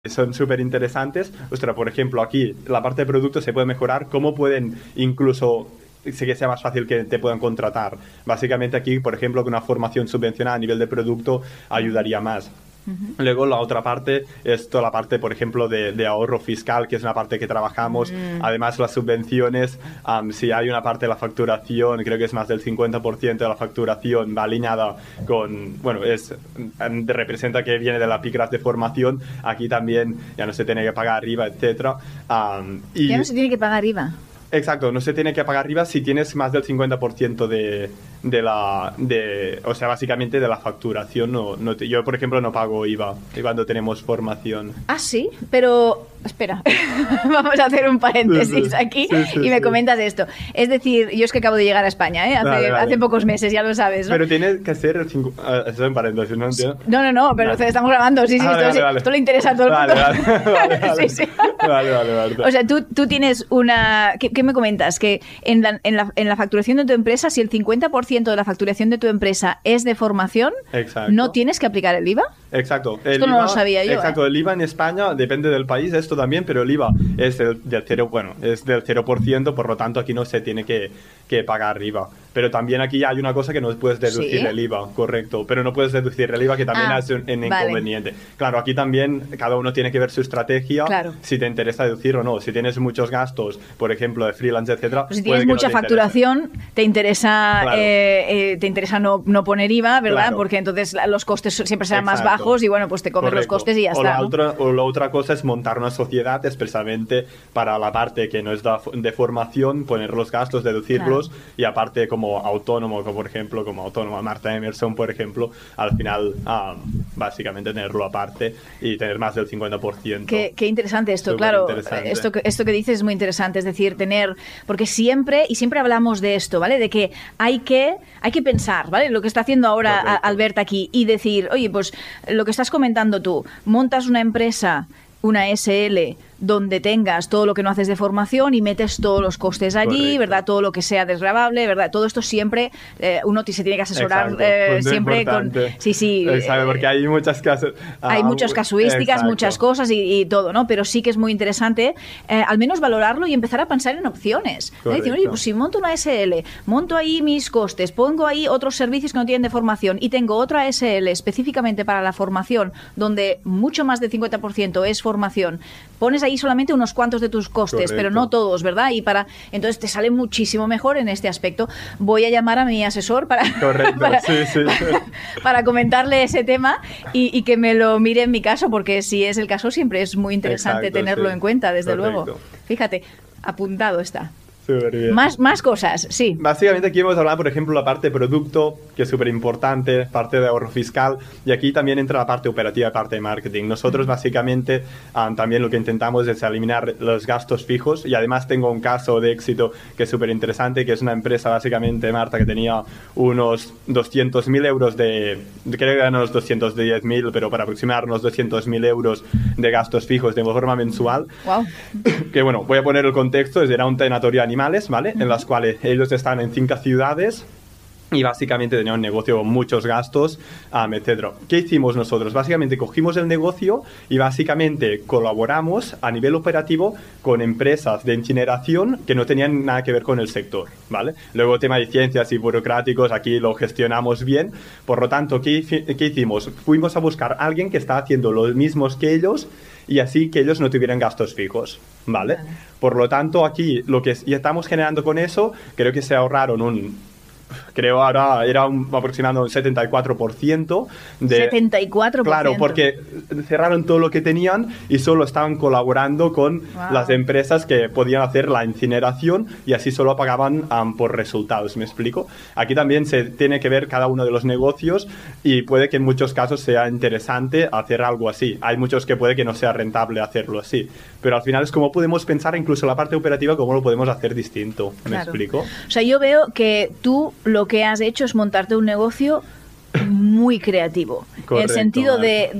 son súper interesantes. Ostras, por ejemplo, aquí la parte de producto se puede mejorar. ¿Cómo pueden incluso sé que sea más fácil que te puedan contratar? Básicamente aquí, por ejemplo, que una formación subvencionada a nivel de producto ayudaría más. Luego la otra parte es toda la parte, por ejemplo, de ahorro fiscal, que es una parte que trabajamos. Además, las subvenciones, si hay una parte de la facturación, creo que es más del 50% de la facturación, va alineada con, bueno, representa que viene de la PICRAS de formación. Aquí también ya no se tiene que pagar IVA, etcétera. Ya no se tiene que pagar IVA. Exacto, no se tiene que pagar IVA si tienes más del 50% o sea, básicamente de la facturación. Yo, por ejemplo, no pago IVA cuando tenemos formación. Ah, sí, pero espera, vamos a hacer un paréntesis aquí y me comentas esto. Es decir, yo es que acabo de llegar a España, hace pocos meses, ya lo sabes, ¿no? Pero tiene que ser eso en paréntesis, ¿no? Entiendo. No, pero estamos grabando, sí, esto le interesa a todo el mundo. Vale. Sí. Vale. O sea, tú tienes una... ¿Qué me comentas? Que en la facturación de tu empresa, si el 50% de la facturación de tu empresa es de formación, exacto, ¿no tienes que aplicar el IVA? Exacto. Esto no lo sabía yo. Exacto, el IVA en España depende del país, esto también, pero el IVA es del 0%, por lo tanto aquí no se tiene que pagar IVA. Pero también aquí hay una cosa que no puedes deducir el IVA, correcto, pero no puedes deducir el IVA, que también es un inconveniente. Claro, aquí también cada uno tiene que ver su estrategia, si te interesa deducir o no. Si tienes muchos gastos, por ejemplo, de freelance, etcétera, pues si tienes mucha facturación, te interesa no poner IVA, ¿verdad? Claro. Porque entonces los costes siempre serán más bajos y bueno, pues te comes los costes y ya está. O la otra cosa es montar una sociedad expresamente para la parte que no es de formación, poner los gastos, deducirlos, y aparte como autónomo, como por ejemplo, como autónoma Marta Emerson, por ejemplo, al final básicamente tenerlo aparte y tener más del 50%. Qué interesante esto, claro. Interesante. Esto que dices es muy interesante, es decir, porque siempre hablamos de esto, ¿vale? De que hay que pensar, ¿vale? Lo que está haciendo ahora Albert aquí y decir, oye, pues lo que estás comentando tú, montas una empresa, una SL, donde tengas todo lo que no haces de formación y metes todos los costes allí, ¿verdad? Todo lo que sea desgravable, ¿verdad? Todo esto siempre uno se tiene que asesorar siempre con... Sí. Porque hay muchas hay muchas casuísticas, muchas cosas y todo, ¿no? Pero sí que es muy interesante al menos valorarlo y empezar a pensar en opciones. Decir, oye, pues si monto una SL, monto ahí mis costes, pongo ahí otros servicios que no tienen de formación y tengo otra SL específicamente para la formación, donde mucho más del 50% es formación, pones ahí solamente unos cuantos de tus costes, pero no todos, ¿verdad? Entonces te sale muchísimo mejor en este aspecto. Voy a llamar a mi asesor para comentarle ese tema y que me lo mire en mi caso, porque si es el caso siempre es muy interesante tenerlo en cuenta, desde luego. Fíjate, apuntado está. Más cosas, sí. Básicamente aquí hemos hablado, por ejemplo, la parte de producto, que es súper importante, parte de ahorro fiscal, y aquí también entra la parte operativa y parte de marketing. Nosotros básicamente también lo que intentamos es eliminar los gastos fijos, y además tengo un caso de éxito que es súper interesante, que es una empresa básicamente, Marta, que tenía unos 200.000 euros creo que eran unos 210.000, pero para aproximarnos 200.000 euros de gastos fijos de forma mensual. Wow. Que bueno, voy a poner el contexto, era un tanatorio animales, ¿vale? En las cuales ellos están en 5 ciudades y básicamente tenían un negocio con muchos gastos, etc. ¿Qué hicimos nosotros? Básicamente cogimos el negocio y básicamente colaboramos a nivel operativo con empresas de incineración que no tenían nada que ver con el sector, ¿vale? Luego tema de ciencias y burocráticos, aquí lo gestionamos bien. Por lo tanto, ¿qué hicimos? Fuimos a buscar a alguien que estaba haciendo los mismos que ellos y así que ellos no tuvieran gastos fijos, ¿vale? Por lo tanto, aquí lo que estamos generando con eso, creo que se ahorraron creo ahora era aproximadamente un 74% de... 74%. Claro, porque cerraron todo lo que tenían y solo estaban colaborando con las empresas que podían hacer la incineración y así solo pagaban por resultados, ¿me explico? Aquí también se tiene que ver cada uno de los negocios y puede que en muchos casos sea interesante hacer algo así. Hay muchos que puede que no sea rentable hacerlo así, pero al final es como podemos pensar incluso la parte operativa, cómo lo podemos hacer distinto, ¿me explico? O sea, yo veo que tú lo que has hecho es montarte un negocio muy creativo. Correcto, en el sentido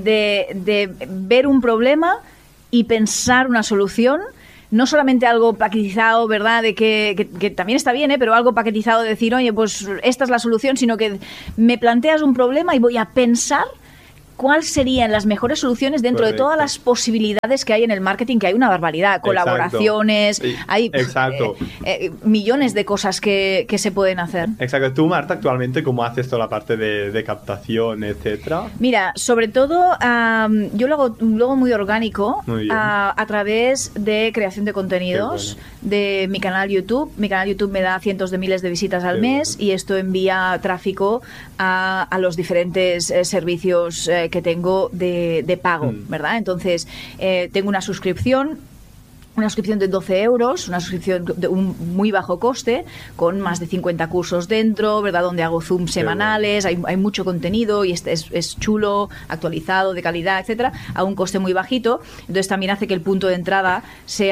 de ver un problema y pensar una solución, no solamente algo paquetizado, ¿verdad? De que también está bien, pero algo paquetizado de decir, oye, pues esta es la solución, sino que me planteas un problema y voy a pensar cuáles serían las mejores soluciones dentro de todas las posibilidades que hay en el marketing, que hay una barbaridad, colaboraciones, hay millones de cosas que se pueden hacer. Exacto. Tú, Marta, actualmente, ¿cómo haces toda la parte de captación, etcétera? Mira, sobre todo, yo lo hago muy orgánico, a través de creación de contenidos, de mi canal YouTube. Mi canal YouTube me da cientos de miles de visitas al mes y esto envía tráfico a los diferentes servicios que tengo de pago, ¿verdad? Entonces, tengo una suscripción de 12 euros, una suscripción de un muy bajo coste, con más de 50 cursos dentro, ¿verdad? Donde hago Zoom semanales, hay mucho contenido y es chulo, actualizado, de calidad, etcétera, a un coste muy bajito. Entonces también hace que el punto de entrada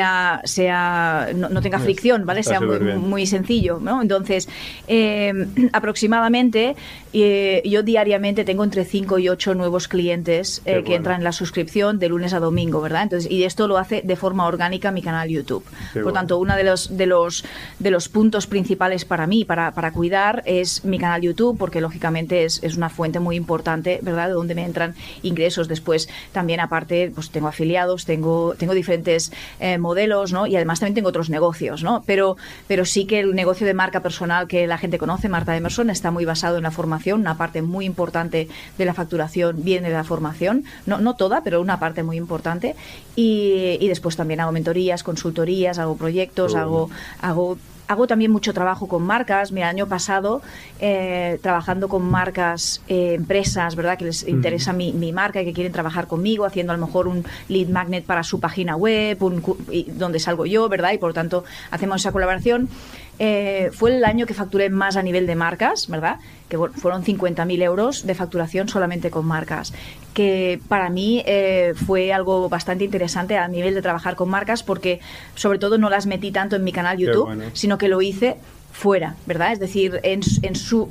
no tenga fricción, ¿vale? Sea muy sencillo, ¿no? Entonces, aproximadamente, yo diariamente tengo entre 5 y 8 nuevos clientes que entran en la suscripción de lunes a domingo, ¿verdad? Entonces, y esto lo hace de forma orgánica mi canal YouTube. Por tanto, uno de los puntos principales para mí, para cuidar, es mi canal YouTube, porque lógicamente es una fuente muy importante, ¿verdad?, de donde me entran ingresos. Después, también aparte, pues tengo afiliados, tengo diferentes modelos, ¿no? Y además también tengo otros negocios, ¿no? Pero sí que el negocio de marca personal que la gente conoce, Marta Emerson, está muy basado en la formación. Una parte muy importante de la facturación viene de la formación, no toda, pero una parte muy importante. Y después también hago mentorías, consultorías, hago proyectos, hago también mucho trabajo con marcas. Mira, el año pasado, trabajando con marcas, empresas, ¿verdad?, que les interesa mi marca y que quieren trabajar conmigo, haciendo a lo mejor un lead magnet para su página web, donde salgo yo, ¿verdad? Y por lo tanto hacemos esa colaboración. Fue el año que facturé más a nivel de marcas, ¿verdad? Que fueron 50.000 euros de facturación solamente con marcas, que para mí fue algo bastante interesante a nivel de trabajar con marcas, porque sobre todo no las metí tanto en mi canal YouTube, sino que lo hice fuera, ¿verdad? Es decir, en su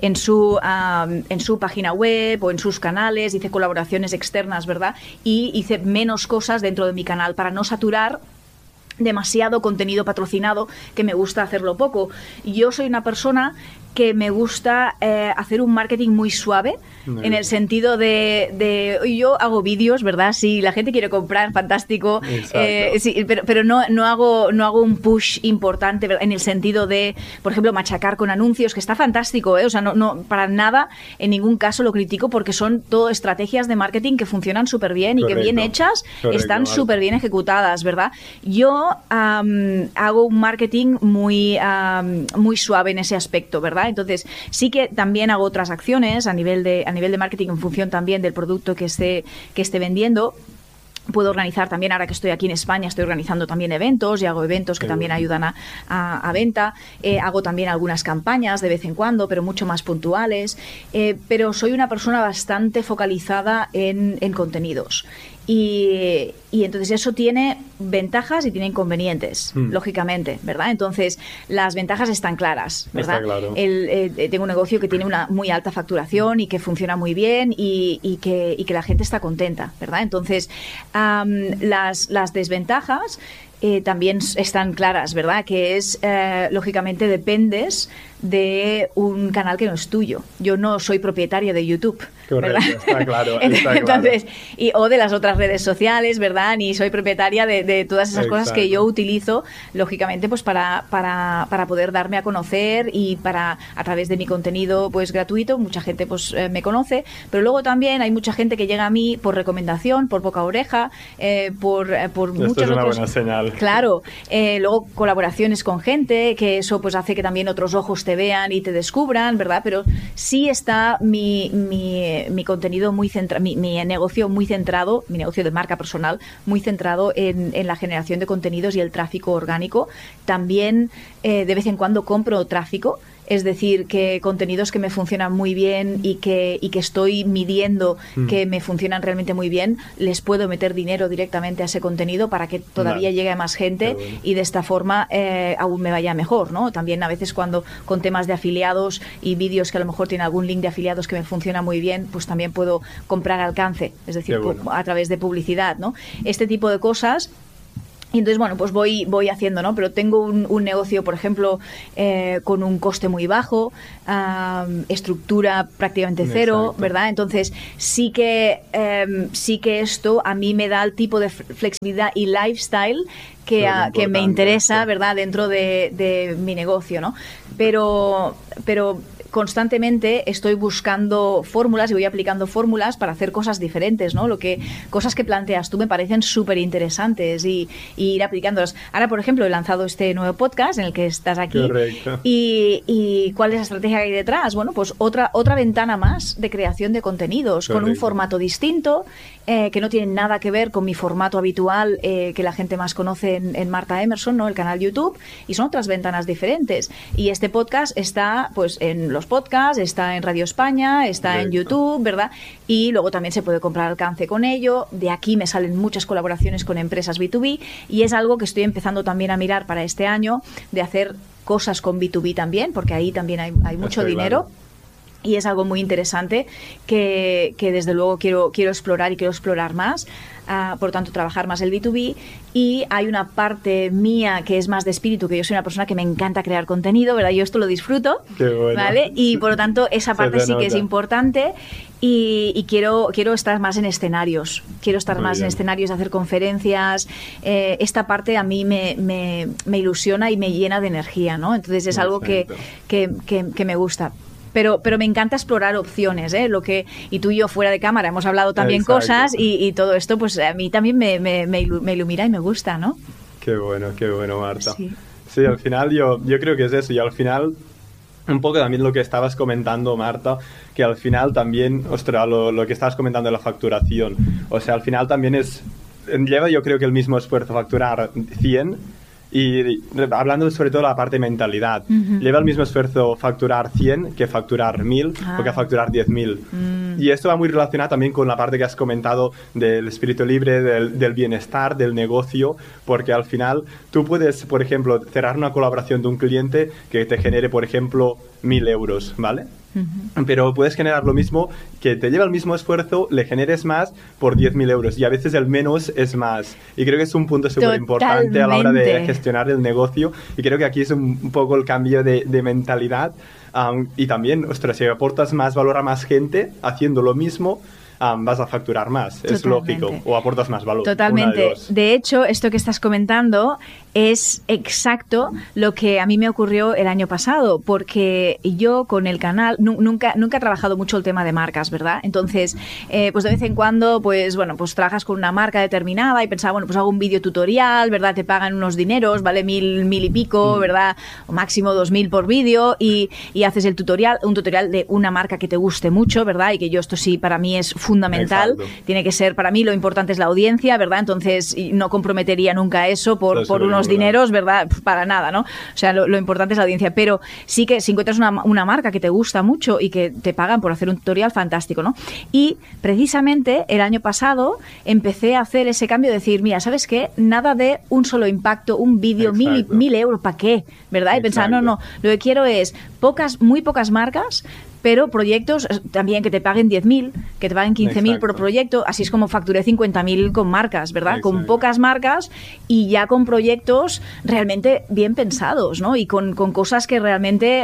página web o en sus canales, hice colaboraciones externas, ¿verdad? Y hice menos cosas dentro de mi canal para no saturar demasiado contenido patrocinado, que me gusta hacerlo poco. Yo soy una persona que me gusta hacer un marketing muy suave, en el sentido de yo hago vídeos, ¿verdad? Si la gente quiere comprar, fantástico, sí, pero no hago un push importante, ¿verdad?, en el sentido de, por ejemplo, machacar con anuncios, que está fantástico, o sea, no para nada, en ningún caso lo critico, porque son todo estrategias de marketing que funcionan súper bien y que bien hechas, están súper bien ejecutadas, ¿verdad? Yo hago un marketing muy suave en ese aspecto, ¿verdad? Entonces, sí que también hago otras acciones a nivel de marketing, en función también del producto que esté vendiendo. Puedo organizar también, ahora que estoy aquí en España, estoy organizando también eventos, y hago eventos que también ayudan a venta. Hago también algunas campañas de vez en cuando, pero mucho más puntuales. Pero soy una persona bastante focalizada en contenidos. Y entonces eso tiene ventajas y tiene inconvenientes, lógicamente, ¿verdad? Entonces, las ventajas están claras, ¿verdad? Está claro. Tengo un negocio que tiene una muy alta facturación y que funciona muy bien y que la gente está contenta, ¿verdad? Entonces, las desventajas también están claras, ¿verdad? Que es, lógicamente, dependes de un canal que no es tuyo. Yo no soy propietaria de YouTube, ¿verdad? Correcto, está claro. Entonces, o de las otras redes sociales, ¿verdad? Ni soy propietaria de todas esas cosas que yo utilizo, lógicamente, pues para poder darme a conocer y a través de mi contenido, pues gratuito. Mucha gente pues me conoce, pero luego también hay mucha gente que llega a mí por recomendación, por boca a oreja, por muchas Esto es una buena señal. Claro. Luego colaboraciones con gente, que eso pues hace que también otros ojos te vean y te descubran, ¿verdad? Pero sí está mi contenido muy centrado, mi negocio muy centrado, mi negocio de marca personal muy centrado en la generación de contenidos y el tráfico orgánico. También de vez en cuando compro tráfico. Es decir, que contenidos que me funcionan muy bien y que estoy midiendo que me funcionan realmente muy bien, les puedo meter dinero directamente a ese contenido para que todavía llegue a más gente y de esta forma aún me vaya mejor, ¿no? También a veces cuando con temas de afiliados y vídeos que a lo mejor tienen algún link de afiliados que me funciona muy bien, pues también puedo comprar alcance, es decir, a través de publicidad, ¿no? Este tipo de cosas Y entonces, bueno, pues voy haciendo, ¿no? Pero tengo un negocio, por ejemplo, con un coste muy bajo, estructura prácticamente cero, Exacto. ¿verdad? Entonces, sí que esto a mí me da el tipo de flexibilidad y lifestyle que me interesa, ¿verdad? Dentro de mi negocio, ¿no? Pero constantemente estoy buscando fórmulas y voy aplicando fórmulas para hacer cosas diferentes, ¿no? Cosas que planteas tú me parecen súper interesantes y ir aplicándolas. Ahora, por ejemplo, he lanzado este nuevo podcast en el que estás aquí. Correcto. Y ¿cuál es la estrategia que hay detrás? Bueno, pues otra ventana más de creación de contenidos. Correcto. Con un formato distinto, que no tiene nada que ver con mi formato habitual que la gente más conoce en Marta Emerson, ¿no? El canal YouTube, y son otras ventanas diferentes. Y este podcast está pues en los podcasts, está en Radio España, está Correcto. En YouTube, ¿verdad? Y luego también se puede comprar alcance con ello. De aquí me salen muchas colaboraciones con empresas B2B y es algo que estoy empezando también a mirar para este año, de hacer cosas con B2B también, porque ahí también hay mucho dinero. Claro. Y es algo muy interesante que desde luego quiero explorar y quiero explorar más. Por tanto, trabajar más el B2B. Y hay una parte mía que es más de espíritu, que yo soy una persona que me encanta crear contenido, ¿verdad? Yo esto lo disfruto. Qué bueno. ¿Vale? Y por lo tanto, esa parte sí que es importante. Y quiero estar más en escenarios. Quiero estar muy más bien. En escenarios, hacer conferencias. Esta parte a mí me ilusiona y me llena de energía, ¿no? Entonces es algo que me gusta. Pero me encanta explorar opciones, ¿eh? Y tú y yo fuera de cámara hemos hablado también Exacto. cosas y todo esto pues a mí también me ilumina y me gusta, ¿no? Qué bueno, Marta. Sí, al final yo creo que es eso. Y al final, un poco también lo que estabas comentando, Marta, que al final también, ostras, lo que estabas comentando de la facturación. O sea, al final también lleva yo creo que el mismo esfuerzo facturar 100. Y hablando sobre todo de la parte de mentalidad, lleva el mismo esfuerzo facturar 100 que facturar 1000 o que facturar 10.000. Y esto va muy relacionado también con la parte que has comentado del espíritu libre, del bienestar, del negocio, porque al final tú puedes, por ejemplo, cerrar una colaboración de un cliente que te genere, por ejemplo, 1.000 euros, ¿vale? Pero puedes generar lo mismo, que te lleva el mismo esfuerzo, le generes más por 10.000 euros y a veces el menos es más, y creo que es un punto súper importante a la hora de gestionar el negocio, y creo que aquí es un poco el cambio de mentalidad, y también, ostras, si aportas más valor a más gente haciendo lo mismo, vas a facturar más, es lógico, o aportas más valor. Totalmente. De hecho, esto que estás comentando es exacto lo que a mí me ocurrió el año pasado, porque yo con el canal nunca he trabajado mucho el tema de marcas, ¿verdad? Entonces, pues de vez en cuando, pues bueno, pues trabajas con una marca determinada y pensaba, bueno, pues hago un vídeo tutorial, ¿verdad? Te pagan unos dineros, vale 1.000 y pico, ¿verdad? O máximo 2.000 por vídeo y haces un tutorial de una marca que te guste mucho, ¿verdad? Y que esto sí, para mí es fundamental. Exacto. Tiene que ser, para mí lo importante es la audiencia, ¿verdad? Entonces no comprometería nunca eso por unos dineros, ¿verdad? Para nada, ¿no? O sea, lo importante es la audiencia, pero sí que si encuentras una marca que te gusta mucho y que te pagan por hacer un tutorial, fantástico, ¿no? Y precisamente el año pasado empecé a hacer ese cambio de decir, mira, ¿sabes qué? Nada de un solo impacto, un vídeo, 1.000 euros, ¿para qué? ¿Verdad? Y pensar, no, lo que quiero es muy pocas marcas, pero proyectos también que te paguen 10.000, que te paguen 15.000 por proyecto. Así es como facturé 50.000 con marcas, ¿verdad? Exacto. Con pocas marcas y ya con proyectos realmente bien pensados, ¿no? Y con cosas que realmente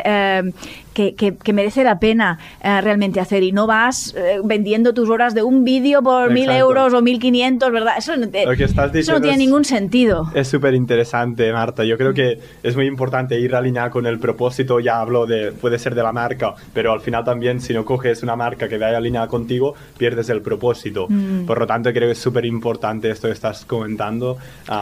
que merece la pena realmente hacer, y no vas vendiendo tus horas de un vídeo por 1.000 euros o 1.500, ¿verdad? Eso no tiene ningún sentido. Es súper interesante, Marta. Yo creo que es muy importante ir alineado con el propósito. Ya hablo puede ser de la marca, pero al final también, si no coges una marca que vaya alineada contigo, pierdes el propósito. Por lo tanto, creo que es súper importante esto que estás comentando.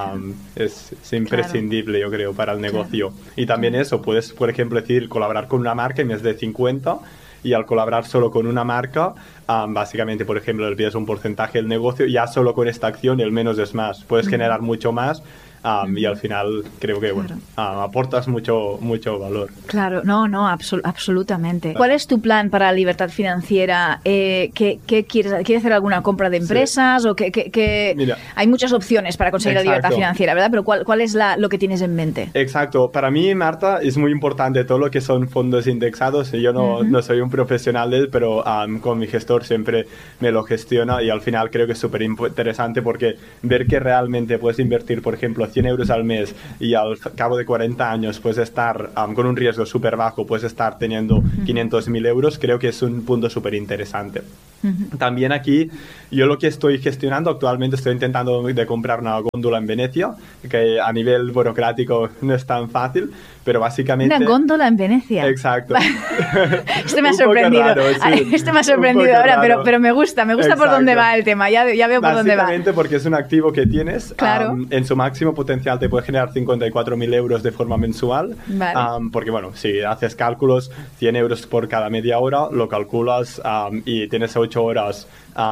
Es imprescindible, yo creo, para el negocio. Y también eso, puedes, por ejemplo, decir, colaborar con una marca en vez de 50, y al colaborar solo con una marca, básicamente, por ejemplo, le pides un porcentaje del negocio, ya solo con esta acción el menos es más. Puedes generar mucho más. Y al final creo que aportas mucho valor. Claro, absolutamente. ¿Cuál es tu plan para la libertad financiera? ¿Qué quieres hacer? ¿Alguna compra de empresas? Sí. ¿O Mira, hay muchas opciones para conseguir la libertad financiera, ¿verdad? Pero ¿cuál es lo que tienes en mente? Exacto. Para mí, Marta, es muy importante todo lo que son fondos indexados. Yo no soy un profesional de él, pero con mi gestor siempre me lo gestiona, y al final creo que es súper interesante porque ver que realmente puedes invertir, por ejemplo, 100 euros al mes y al cabo de 40 años puedes estar con un riesgo súper bajo, puedes estar teniendo 500.000 euros, creo que es un punto súper interesante. También aquí, yo lo que estoy gestionando actualmente, estoy intentando de comprar una góndola en Venecia, que a nivel burocrático no es tan fácil, pero básicamente... Una góndola en Venecia. Exacto. Este me ha sorprendido. Raro, sí. Este me ha sorprendido ahora, pero me gusta Exacto. por dónde va el tema, ya veo por dónde va. Básicamente porque es un activo que tienes, claro. En su máximo potencial te puede generar 54.000 euros de forma mensual, vale. porque bueno, si haces cálculos, 100 euros por cada media hora, lo calculas y tienes 8 horas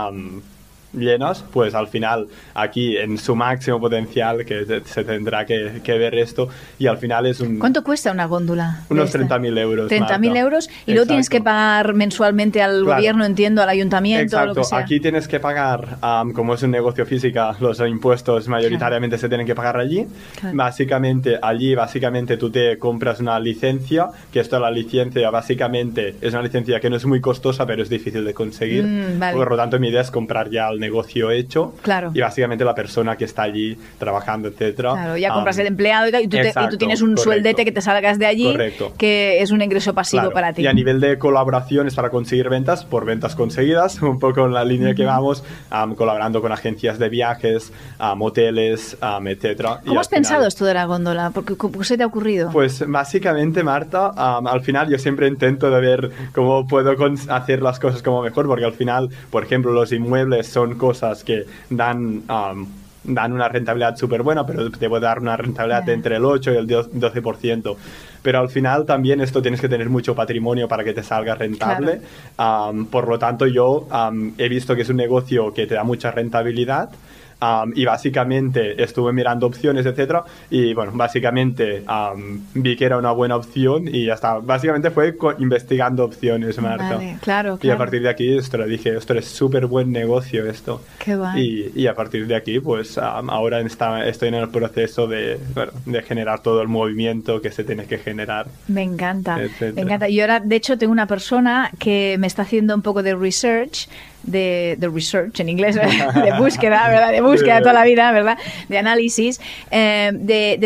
llenas, pues al final aquí en su máximo potencial que se tendrá que ver esto y al final es un... ¿Cuánto cuesta una góndola? Unos 30.000 euros. 30.000 euros y luego tienes que pagar mensualmente al gobierno, entiendo, al ayuntamiento, exacto. Lo que sea. Aquí tienes que pagar, como es un negocio física, los impuestos mayoritariamente se tienen que pagar allí. Claro. Básicamente tú te compras una licencia, que esto la licencia básicamente es una licencia que no es muy costosa, pero es difícil de conseguir. Vale. Por lo tanto, mi idea es comprar ya el negocio hecho, claro. Y básicamente la persona que está allí trabajando, etcétera. Claro, ya compras el empleado y tú tienes un correcto. sueldete que te salgas de allí, correcto. Que es un ingreso pasivo claro. para ti. Y a nivel de colaboraciones para conseguir ventas, por ventas conseguidas, un poco en la línea que vamos, colaborando con agencias de viajes, hoteles, etcétera. ¿Cómo has pensado esto de la góndola? ¿Cómo se te ha ocurrido? Pues básicamente, Marta, al final yo siempre intento de ver cómo puedo hacer las cosas como mejor, porque al final, por ejemplo, los inmuebles son cosas que dan una rentabilidad súper buena, pero te puede dar una rentabilidad entre el 8 y el 12%. Pero al final también esto tienes que tener mucho patrimonio para que te salga rentable. Claro. Por lo tanto, yo he visto que es un negocio que te da mucha rentabilidad. Y básicamente estuve mirando opciones, etcétera, y bueno, básicamente vi que era una buena opción y ya está. Básicamente fue investigando opciones, Marta. Vale, claro. Y a partir de aquí dije, esto es súper buen negocio esto. Qué guay. Y a partir de aquí, pues ahora estoy en el proceso de generar todo el movimiento que se tiene que generar. Me encanta, etcétera. me encanta. Y ahora, de hecho, tengo una persona que me está haciendo un poco de research, de research en inglés, de búsqueda, ¿verdad? De búsqueda toda la vida, ¿verdad? De análisis, de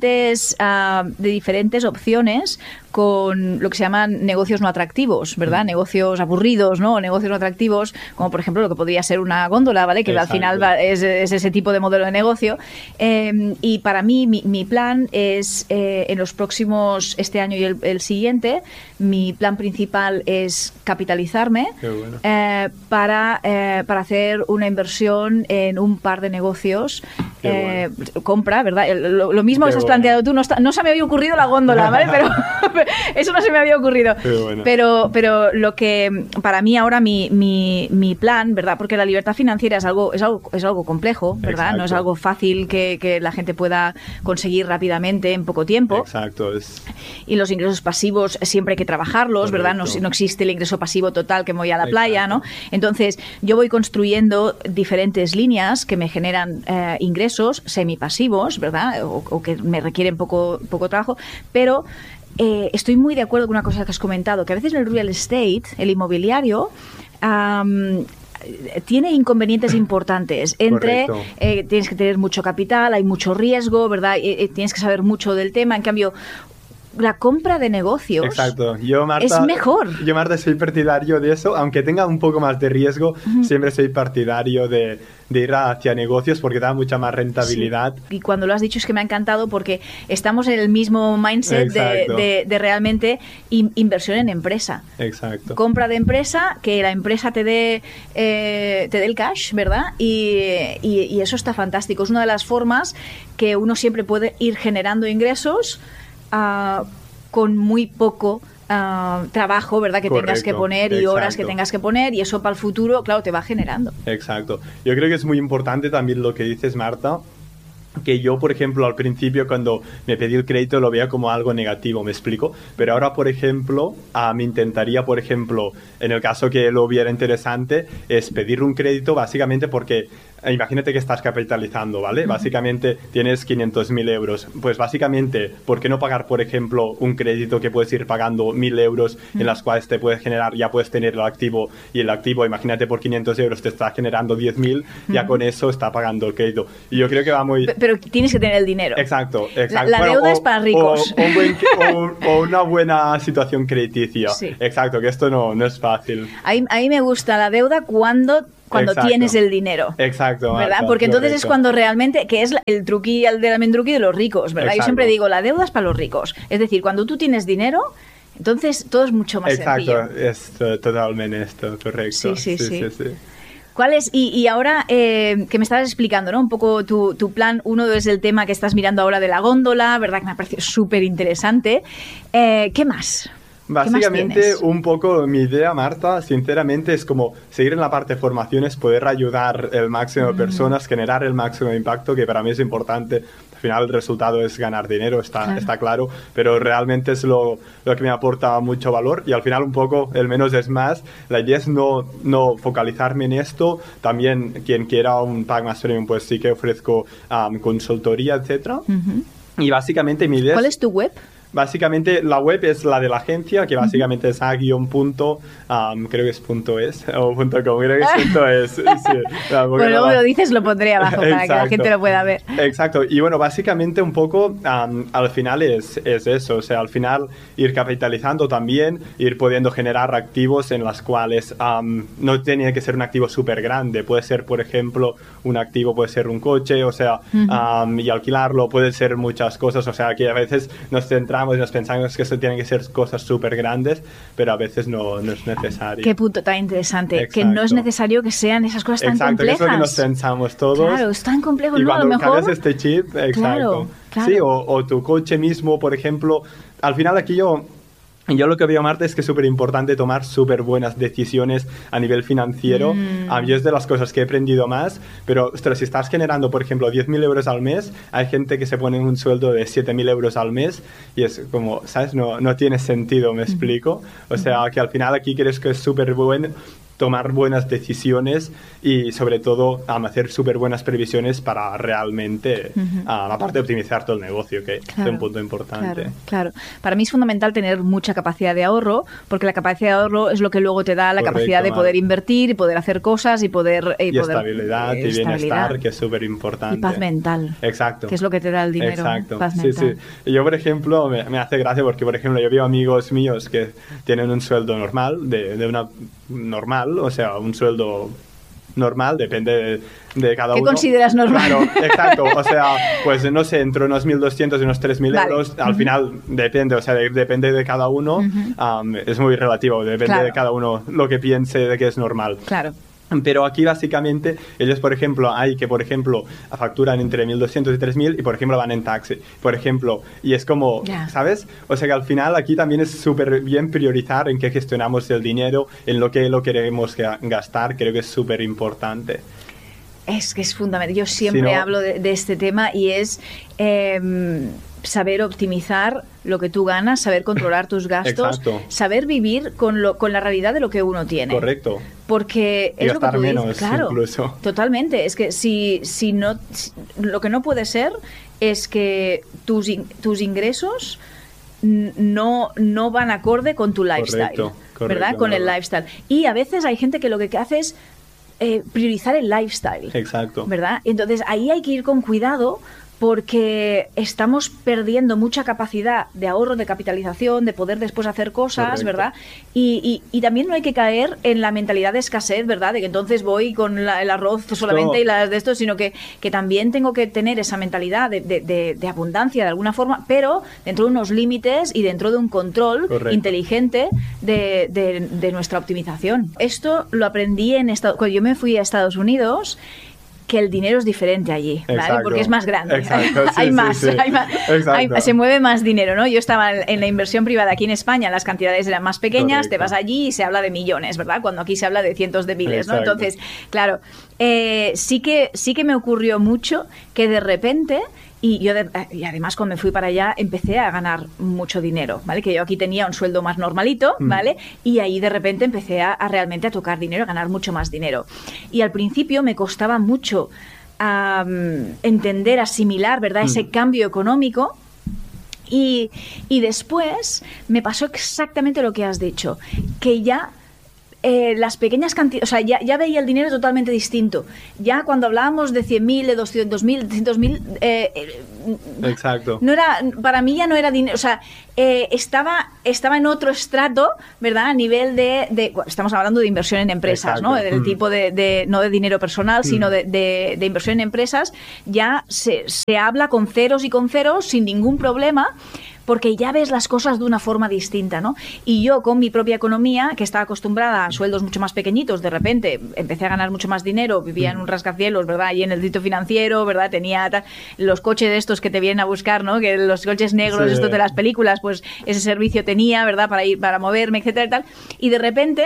diferentes opciones con lo que se llaman negocios no atractivos, ¿verdad? Negocios aburridos, ¿no? O negocios no atractivos, como por ejemplo lo que podría ser una góndola, ¿vale? Que exacto. al final es ese tipo de modelo de negocio. Y para mí, mi plan es, en los próximos, este año y el siguiente, mi plan principal es capitalizarme. Qué bueno. Para hacer una inversión en un par de negocios. Bueno. Compra, ¿verdad? Lo mismo Qué que has bueno. planteado tú, no se me había ocurrido la góndola, ¿vale? Pero eso no se me había ocurrido. Bueno. Pero lo que para mí ahora mi plan, ¿verdad? Porque la libertad financiera es algo complejo, ¿verdad? Exacto. No es algo fácil que la gente pueda conseguir rápidamente en poco tiempo. Exacto. Y los ingresos pasivos siempre hay que trabajarlos, correcto. ¿verdad? No existe el ingreso pasivo total que me voy a la playa, exacto. ¿no? Entonces, yo voy construyendo diferentes líneas que me generan ingresos semipasivos, ¿verdad? O que me requieren poco trabajo, pero estoy muy de acuerdo con una cosa que has comentado, que a veces el real estate, el inmobiliario, tiene inconvenientes importantes entre tienes que tener mucho capital, hay mucho riesgo, ¿verdad? Tienes que saber mucho del tema. En cambio, la compra de negocios. Exacto. Yo, Marta, es mejor. Yo, Marta, soy partidario de eso, aunque tenga un poco más de riesgo, siempre soy partidario de ir hacia negocios porque da mucha más rentabilidad. Sí. Y cuando lo has dicho es que me ha encantado porque estamos en el mismo mindset de realmente inversión en empresa. Exacto. Compra de empresa, que la empresa te dé el cash, ¿verdad? Y eso está fantástico. Es una de las formas que uno siempre puede ir generando ingresos con muy poco trabajo, ¿verdad? Que tengas que poner y horas que tengas que poner, y eso para el futuro, claro, te va generando. Exacto. Yo creo que es muy importante también lo que dices, Marta, que yo, por ejemplo, al principio cuando me pedí el crédito lo veía como algo negativo, ¿me explico? Pero ahora, por ejemplo, me intentaría, por ejemplo, en el caso que lo viera interesante, es pedir un crédito básicamente porque imagínate que estás capitalizando, ¿vale? Básicamente tienes 500.000 euros. Pues básicamente, ¿por qué no pagar, por ejemplo, un crédito que puedes ir pagando 1.000 euros en las cuales te puedes generar, ya puedes tener el activo, y el activo, imagínate, por 500 euros te está generando 10.000, ya con eso está pagando el crédito. Y yo creo que va muy... Pero tienes que tener el dinero. Exacto. La deuda es para ricos. O una buena situación crediticia. Sí. Exacto, que esto no es fácil. A mí me gusta la deuda cuando tienes el dinero. Exacto. ¿Verdad? Marta, porque entonces correcto. es cuando realmente, que es el truqui del almendruqui de los ricos, ¿verdad? Exacto. Yo siempre digo, la deuda es para los ricos. Es decir, cuando tú tienes dinero, entonces todo es mucho más sencillo. Exacto, es totalmente esto, correcto. Sí. ¿Cuál es? Y ahora que me estabas explicando, ¿no? Un poco tu plan, uno es el tema que estás mirando ahora de la góndola, ¿verdad? Que me ha parecido súper interesante. ¿Qué más? Básicamente, un poco mi idea, Marta, sinceramente, es como seguir en la parte de formaciones, poder ayudar el máximo de personas, generar el máximo de impacto, que para mí es importante. Al final el resultado es ganar dinero, está claro, pero realmente es lo que me aporta mucho valor, y al final un poco el menos es más. La idea es no focalizarme en esto. También quien quiera un pack más premium, pues sí que ofrezco consultoría, etcétera. Y básicamente mi idea ¿Cuál es tu web? Básicamente la web es la de la agencia, que básicamente es a-punto, creo que es .es o .com, creo que es .es. Sí, bueno, luego me lo dices, lo pondré abajo para que la gente lo pueda ver. Exacto, y bueno, básicamente un poco al final es eso, o sea, al final ir capitalizando también, ir pudiendo generar activos en las cuales no tiene que ser un activo súper grande, puede ser, por ejemplo, un activo puede ser un coche, o sea, y alquilarlo, puede ser muchas cosas, o sea, que a veces nos centramos y nos pensamos que eso tienen que ser cosas súper grandes, pero a veces no es necesario. Qué punto tan interesante. Exacto. Que no es necesario que sean esas cosas tan complejas. Exacto, que es lo que nos pensamos todos. Claro, es tan complejo, y ¿no? cuando A lo mejor... cambias este chip, exacto. Claro. Sí, o tu coche mismo, por ejemplo. Al final aquí yo lo que veo, Marta, es que es súper importante tomar súper buenas decisiones a nivel financiero. Yo es de las cosas que he aprendido más, pero ostras, si estás generando, por ejemplo, 10.000 euros al mes, hay gente que se pone en un sueldo de 7.000 euros al mes y es como, ¿sabes? No tiene sentido, ¿me explico? O sea, que al final aquí crees que es súper bueno tomar buenas decisiones y sobre todo hacer súper buenas previsiones para realmente, aparte de optimizar todo el negocio, que es un punto importante. Claro. Para mí es fundamental tener mucha capacidad de ahorro, porque la capacidad de ahorro es lo que luego te da la capacidad de poder invertir y poder hacer cosas y poder... Y estabilidad y bienestar, que es súper importante. Y paz mental. Exacto. Que es lo que te da el dinero. Exacto. Paz mental. Sí. Y yo, por ejemplo, me hace gracia porque, por ejemplo, yo veo amigos míos que tienen un sueldo normal, de una normal, o sea, un sueldo normal, depende de cada uno. ¿Qué consideras normal? Claro, exacto, o sea, pues no sé, entre unos 1.200 y unos 3.000 euros, al final depende, o sea, depende de cada uno, es muy relativo, depende de cada uno lo que piense de que es normal. Claro. Pero aquí básicamente ellos, por ejemplo, hay que, por ejemplo, facturan entre 1.200 y 3.000 y, por ejemplo, van en taxi, por ejemplo, y es como, ¿sabes? O sea que al final aquí también es súper bien priorizar en qué gestionamos el dinero, en lo que lo queremos gastar, creo que es súper importante. Es que es fundamental. Yo siempre hablo de este tema y es saber optimizar lo que tú ganas, saber controlar tus gastos, saber vivir con la realidad de lo que uno tiene. Correcto. Porque es lo que tú dices, claro, incluso. Totalmente. Es que si no, lo que no puede ser es que tus ingresos no van acorde con tu lifestyle, correcto, ¿verdad? Con el lifestyle. Y a veces hay gente que lo que hace es priorizar el lifestyle. Exacto. ¿Verdad? Entonces ahí hay que ir con cuidado, porque estamos perdiendo mucha capacidad de ahorro, de capitalización, de poder después hacer cosas, correcto, ¿verdad? Y también no hay que caer en la mentalidad de escasez, ¿verdad? De que entonces voy con el arroz solamente y las de esto, sino que también tengo que tener esa mentalidad de abundancia de alguna forma, pero dentro de unos límites y dentro de un control, correcto, inteligente de nuestra optimización. Esto lo aprendí cuando yo me fui a Estados Unidos, que el dinero es diferente allí, ¿vale? Exacto. Porque es más grande. Exacto, sí, hay más, sí. Se mueve más dinero, ¿no? Yo estaba en la inversión privada aquí en España, las cantidades eran más pequeñas, correcto, te vas allí y se habla de millones, ¿verdad? Cuando aquí se habla de cientos de miles, ¿no? Entonces, claro, sí que me ocurrió mucho que de repente Y y además cuando me fui para allá empecé a ganar mucho dinero, ¿vale? Que yo aquí tenía un sueldo más normalito, ¿vale? Y ahí de repente empecé a realmente a tocar dinero, a ganar mucho más dinero. Y al principio me costaba mucho entender, asimilar, ¿verdad? Ese cambio económico. Y después me pasó exactamente lo que has dicho, que ya las pequeñas cantidades, o sea, ya veía el dinero totalmente distinto. Ya cuando hablábamos de 100.000, de 200.000, 300.000, exacto. No era, para mí ya no era dinero, o sea, estaba en otro estrato, ¿verdad? A nivel de estamos hablando de inversión en empresas, exacto. ¿No? Del tipo no de dinero personal, sino de inversión en empresas. Ya se habla con ceros y con ceros sin ningún problema, porque ya ves las cosas de una forma distinta, ¿no? Y yo con mi propia economía, que estaba acostumbrada a sueldos mucho más pequeñitos, de repente empecé a ganar mucho más dinero, vivía en un rascacielos, ¿verdad? Y en el distrito financiero, ¿verdad? Tenía los coches estos que te vienen a buscar, ¿no? Que los coches negros, sí. Estos de las películas, pues ese servicio tenía, ¿verdad? Para moverme, etcétera y tal. Y de repente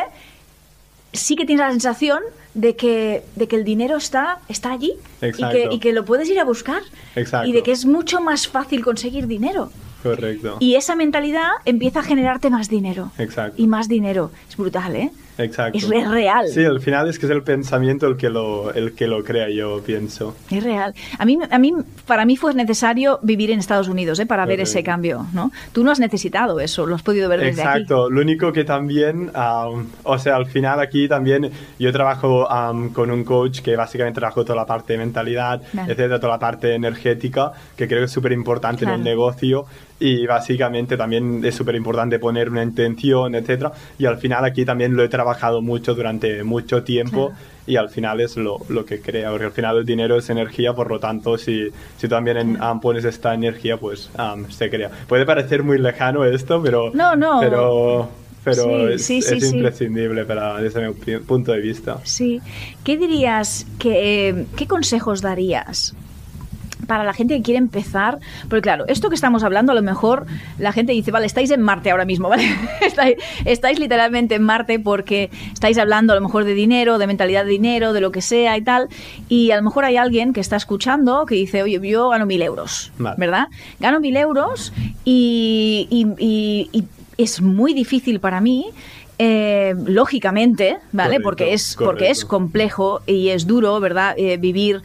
sí que tienes la sensación de que el dinero está allí. Y que lo puedes ir a buscar. Exacto. Y de que es mucho más fácil conseguir dinero. Correcto. Y esa mentalidad empieza a generarte más dinero. Exacto. Y más dinero. Es brutal, ¿eh? Exacto. Es real. Sí, al final es que es el pensamiento el que lo crea, yo pienso. Es real. Para mí fue necesario vivir en Estados Unidos, para ver ese cambio, ¿no? Tú no has necesitado eso, lo has podido ver desde aquí. Exacto. Lo único que también, o sea, al final aquí también yo trabajo con un coach que básicamente trabajo toda la parte de mentalidad, etcétera, toda la parte energética, que creo que es súper importante en un negocio. Y básicamente también es súper importante poner una intención, etcétera. Y al final aquí también lo he trabajado mucho durante mucho tiempo. Claro. Y al final es lo que crea, porque al final el dinero es energía, por lo tanto, si tú también pones esta energía, pues se crea. Puede parecer muy lejano esto, pero... No. Pero es imprescindible desde mi punto de vista. Sí. ¿Qué dirías, qué consejos darías para la gente que quiere empezar? Porque claro, esto que estamos hablando, a lo mejor la gente dice, vale, estáis en Marte ahora mismo, ¿vale? estáis literalmente en Marte porque estáis hablando a lo mejor de dinero, de mentalidad de dinero, de lo que sea y tal, y a lo mejor hay alguien que está escuchando que dice, oye, yo gano 1.000 euros, vale. ¿Verdad? Gano 1.000 euros y es muy difícil para mí, lógicamente, ¿vale? Correcto, porque es complejo y es duro, ¿verdad? Vivir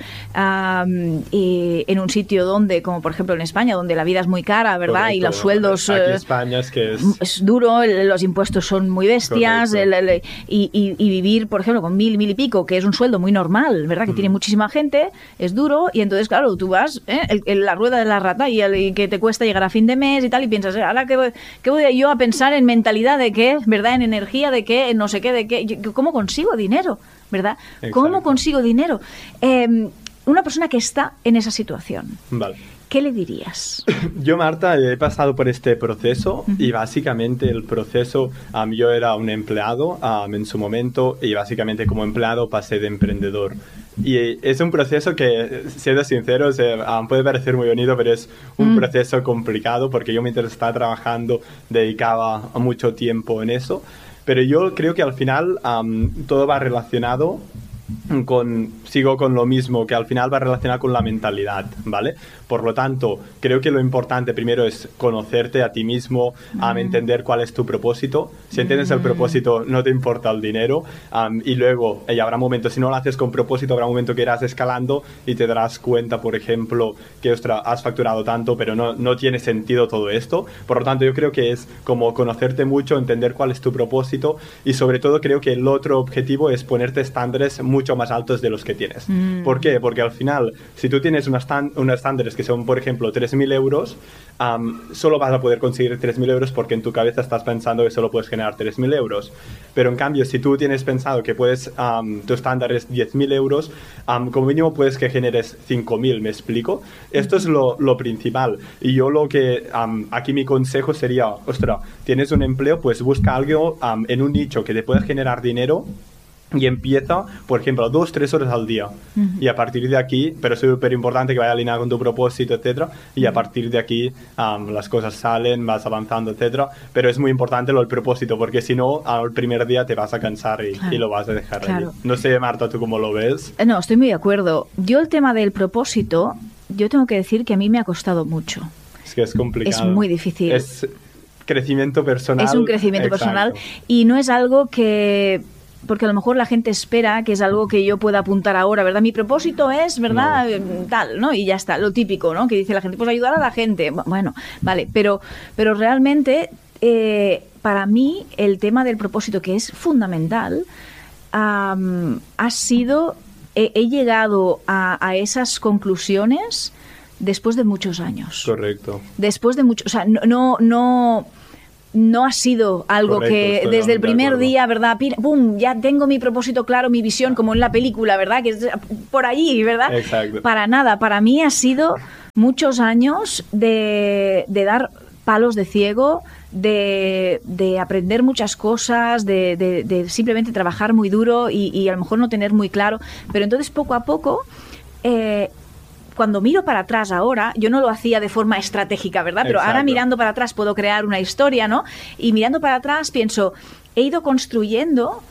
en un sitio donde, como por ejemplo en España, donde la vida es muy cara, ¿verdad? Correcto. Y los sueldos... Aquí España es duro, los impuestos son muy bestias, y vivir, por ejemplo, con 1.000 y pico, que es un sueldo muy normal, ¿verdad? Que tiene muchísima gente, es duro, y entonces, claro, tú vas la rueda de la rata y que te cuesta llegar a fin de mes y tal, y piensas, ahora ¿qué voy yo a pensar en mentalidad de qué, ¿verdad? En energía de qué, no sé qué, de qué, ¿cómo consigo dinero? ¿Verdad? Exacto. ¿Cómo consigo dinero? Una persona que está en esa situación, vale. ¿Qué le dirías? Yo, Marta, he pasado por este proceso y básicamente el proceso, yo era un empleado en su momento y básicamente como empleado pasé de emprendedor. Y es un proceso que, siendo sinceros, puede parecer muy bonito, pero es un proceso complicado porque yo mientras estaba trabajando dedicaba mucho tiempo en eso. Pero yo creo que al final todo va relacionado sigo con lo mismo, que al final va relacionado con la mentalidad, ¿vale? Por lo tanto, creo que lo importante primero es conocerte a ti mismo, entender cuál es tu propósito. Si entiendes el propósito, no te importa el dinero. Y luego, habrá momentos, si no lo haces con propósito, habrá un momento que irás escalando y te darás cuenta, por ejemplo, que has facturado tanto, pero no tiene sentido todo esto. Por lo tanto, yo creo que es como conocerte mucho, entender cuál es tu propósito y sobre todo creo que el otro objetivo es ponerte estándares mucho más altos de los que tienes. ¿Por qué? Porque al final, si tú tienes unos estándares que son, por ejemplo, 3.000 euros, solo vas a poder conseguir 3.000 euros porque en tu cabeza estás pensando que solo puedes generar 3.000 euros. Pero en cambio, si tú tienes pensado que puedes, tu estándar es 10.000 euros, como mínimo puedes que generes 5.000, ¿me explico? Esto es lo principal. Y yo aquí mi consejo sería, ostras, tienes un empleo, pues busca algo en un nicho que te pueda generar dinero. Y empieza, por ejemplo, 2-3 horas al día. Y a partir de aquí, pero es súper importante que vaya alineado con tu propósito, etcétera. Y a partir de aquí las cosas salen, vas avanzando, etcétera. Pero es muy importante el propósito, porque si no, al primer día te vas a cansar y lo vas a dejar ahí. No sé, Marta, ¿tú cómo lo ves? No, estoy muy de acuerdo. Yo el tema del propósito, yo tengo que decir que a mí me ha costado mucho. Es que es complicado. Es muy difícil. Es crecimiento personal. Es un crecimiento personal y no es algo que... Porque a lo mejor la gente espera que es algo que yo pueda apuntar ahora, ¿verdad? Mi propósito es, ¿verdad? No. Tal, ¿no? Y ya está, lo típico, ¿no? Que dice la gente, pues ayudar a la gente. Bueno, vale, pero realmente para mí el tema del propósito, que es fundamental, ha sido... He llegado a esas conclusiones después de muchos años. Correcto. Después de muchos... O sea, no ha sido algo correcto, que desde el primer día, ¿verdad? ¡Pum! Ya tengo mi propósito claro, mi visión, como en la película, ¿verdad? Que es por allí, ¿verdad? Exacto. Para nada. Para mí ha sido muchos años de dar palos de ciego, de aprender muchas cosas, de simplemente trabajar muy duro y a lo mejor no tener muy claro. Pero entonces, poco a poco... cuando miro para atrás ahora, yo no lo hacía de forma estratégica, ¿verdad? Pero ahora mirando para atrás puedo crear una historia, ¿no? Y mirando para atrás pienso, he ido construyendo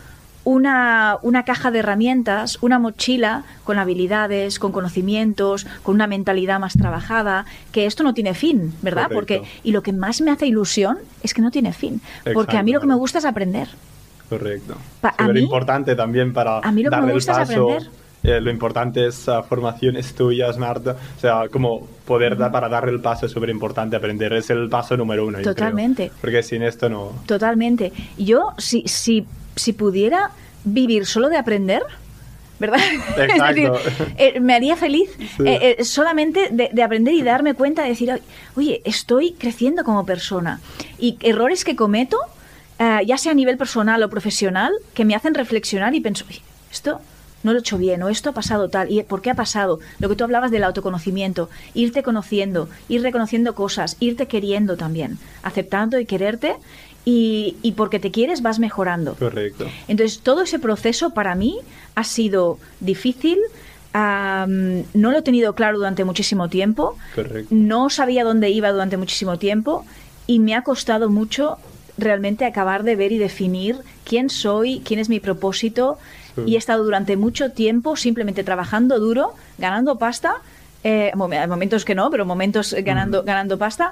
una caja de herramientas, una mochila con habilidades, con conocimientos, con una mentalidad más trabajada, que esto no tiene fin, ¿verdad? Porque y lo que más me hace ilusión es que no tiene fin, porque a mí lo que me gusta es aprender. Correcto. Súper importante también para a mí lo que me gusta es aprender. Lo importante es formaciones tuyas, Marta. O sea, como poder para darle el paso es súper importante. Aprender es el paso número 1. Totalmente. Yo creo, porque sin esto no... Totalmente. Yo, si pudiera vivir solo de aprender, ¿verdad? Exacto. Es decir, me haría feliz solamente de aprender y darme cuenta de decir, oye, estoy creciendo como persona. Y errores que cometo, ya sea a nivel personal o profesional, que me hacen reflexionar y pienso, oye, esto... no lo he hecho bien, o esto ha pasado tal, ¿y por qué ha pasado? Lo que tú hablabas del autoconocimiento, irte conociendo, ir reconociendo cosas, irte queriendo también, aceptando y quererte, y porque te quieres vas mejorando. Correcto. Entonces, todo ese proceso para mí ha sido difícil, no lo he tenido claro durante muchísimo tiempo, correcto, no sabía dónde iba durante muchísimo tiempo, y me ha costado mucho realmente acabar de ver y definir quién soy, quién es mi propósito. Y he estado durante mucho tiempo simplemente trabajando duro, ganando pasta, momentos que no, pero momentos ganando pasta,